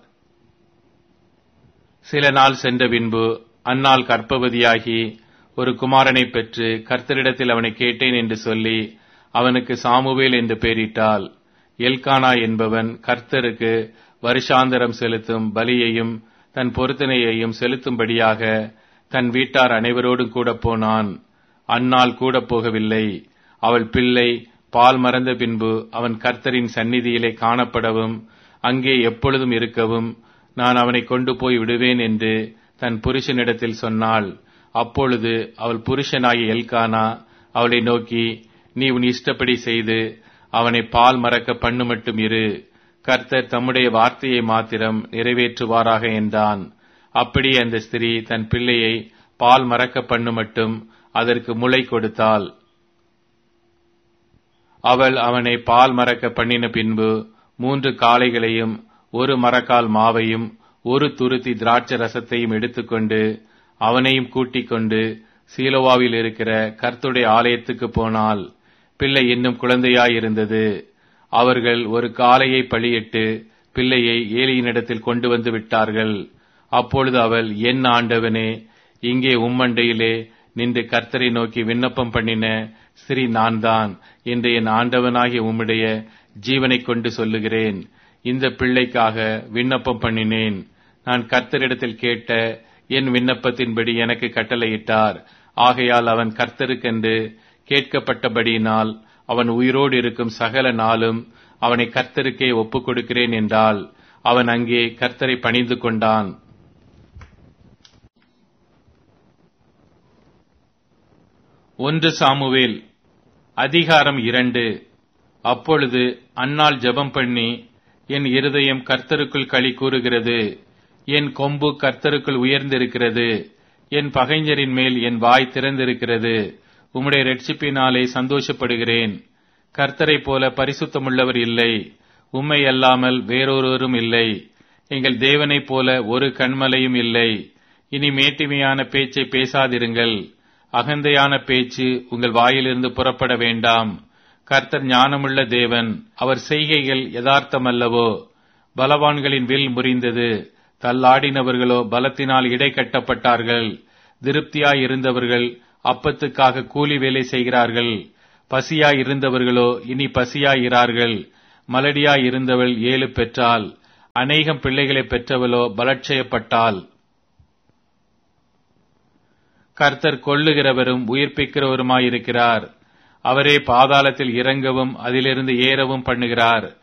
சில நாள் சென்ற பின்பு அன்னாள் கர்ப்பவதியாகி ஒரு குமாரனை பெற்று கர்த்தரிடத்தில் அவனை கேட்டேன் என்று சொல்லி அவனுக்கு சாமுவேல் என்று பெயரிட்டாள். எல்கானா என்பவன் கர்த்தருக்கு வருஷாந்தரம் செலுத்தும் பலியையும் தன் பொருத்தனையையும் செலுத்தும்படியாக தன் வீட்டார் அனைவரோடும் கூட போனான். அன்னாள் கூட போகவில்லை. அவள் பிள்ளை பால் மறந்த பின்பு அவன் கர்த்தரின் சந்நிதியிலே காணப்படவும் அங்கே எப்பொழுதும் இருக்கவும் நான் அவனை கொண்டு போய் விடுவேன் என்று தன் புருஷனிடத்தில் சொன்னாள். அப்பொழுது அவள் புருஷனாகிய எல்கானா அவளை நோக்கி, நீ உன் இஷ்டப்படி செய்து அவனை பால் மறக்க பண்ணு மட்டும் இரு. கர்த்தர் தம்முடைய வார்த்தையை மாத்திரம் நிறைவேற்றுவாராக என்றான். அப்படி அந்த ஸ்திரீ தன் பிள்ளையை பால் மறக்க பண்ணு மட்டும் அதற்கு முளை கொடுத்தாள். அவள் அவனை பால் மறக்க பண்ணின பின்பு மூன்று காளைகளையும் ஒரு மரக்கால் மாவையும் ஒரு துருத்தி திராட்சை ரசத்தையும் எடுத்துக்கொண்டு அவனையும் கூட்டிக் கொண்டு சீலோவாவில் இருக்கிற கர்த்தருடைய ஆலயத்துக்கு போனாள். பிள்ளை இன்னும் குழந்தையாயிருந்தது. அவர்கள் ஒரு காளையை பலியிட்டு பிள்ளையை ஏலியினிடத்தில் கொண்டு வந்து விட்டார்கள். அப்பொழுது அவள், என் ஆண்டவனே, இங்கே உம்மண்டையிலே நின்று கர்த்தரை நோக்கி விண்ணப்பம் பண்ணின ஸ்திரீ நான் தான் என்று என் ஆண்டவனாகிய உம்முடைய ஜீவனை கொண்டு சொல்லுகிறேன். இந்த பிள்ளைக்காக விண்ணப்பம் பண்ணினேன். நான் கர்த்தரிடத்தில் கேட்ட என் விண்ணப்பத்தின்படி எனக்கு கட்டளையிட்டார். ஆகையால் அவன் கர்த்தருக்கென்று கேட்கப்பட்டபடியினால் அவன் உயிரோடு இருக்கும் சகல நாளும் அவனை கர்த்தருக்கே ஒப்புக் கொடுக்கிறேன் என்றால் அவன் அங்கே கர்த்தரை பணிந்து கொண்டான். ஒன்று சாமுவேல் அதிகாரம் இரண்டு. அப்பொழுது அன்னாள் ஜெபம் பண்ணி, என் இருதயம் கர்த்தருக்குள் களி கூறுகிறது, என் கொம்பு கர்த்தருக்குள் உயர்ந்திருக்கிறது, என் பகைஞரின் மேல் என் வாய் திறந்திருக்கிறது. உம்முடைய இரட்சிப்பினாலே சந்தோஷப்படுகிறேன். கர்த்தரை போல பரிசுத்தமுள்ளவர் இல்லை, உம்மை அல்லாமல் வேறொருவரும் இல்லை. எங்கள் தேவனைப் போல ஒரு கன்மலையும் இல்லை. இனி மேட்டிமையான பேச்சை பேசாதிருங்கள். அகந்தையான பேச்சு உங்கள் வாயிலிருந்து புறப்பட வேண்டாம். கர்த்தர் ஞானமுள்ள தேவன், அவர் செய்கைகள் யதார்த்தமல்லவோ? பலவான்களின் வில் முறிந்தது, தள்ளாடினவர்களோ பலத்தினால் இடை கட்டப்பட்டார்கள். திருப்தியாய் இருந்தவர்கள் அப்பத்துக்காக கூலி வேலை செய்கிறார்கள். பசியாய் இருந்தவர்களோ இனி பசியாய் இரார்கள். மலடியாய் இருந்தவள் ஏழு பெற்றாள். அநேகம் பிள்ளைகளை பெற்றவளோ பலட்சயப்பட்டாள். கர்த்தர் கொல்லுகிறவரும் உயிர்ப்பிக்கிறவருமாயிருக்கிறார். அவரே பாதாளத்தில் இறங்கவும் அதிலிருந்து ஏறவும் பண்ணுகிறார்.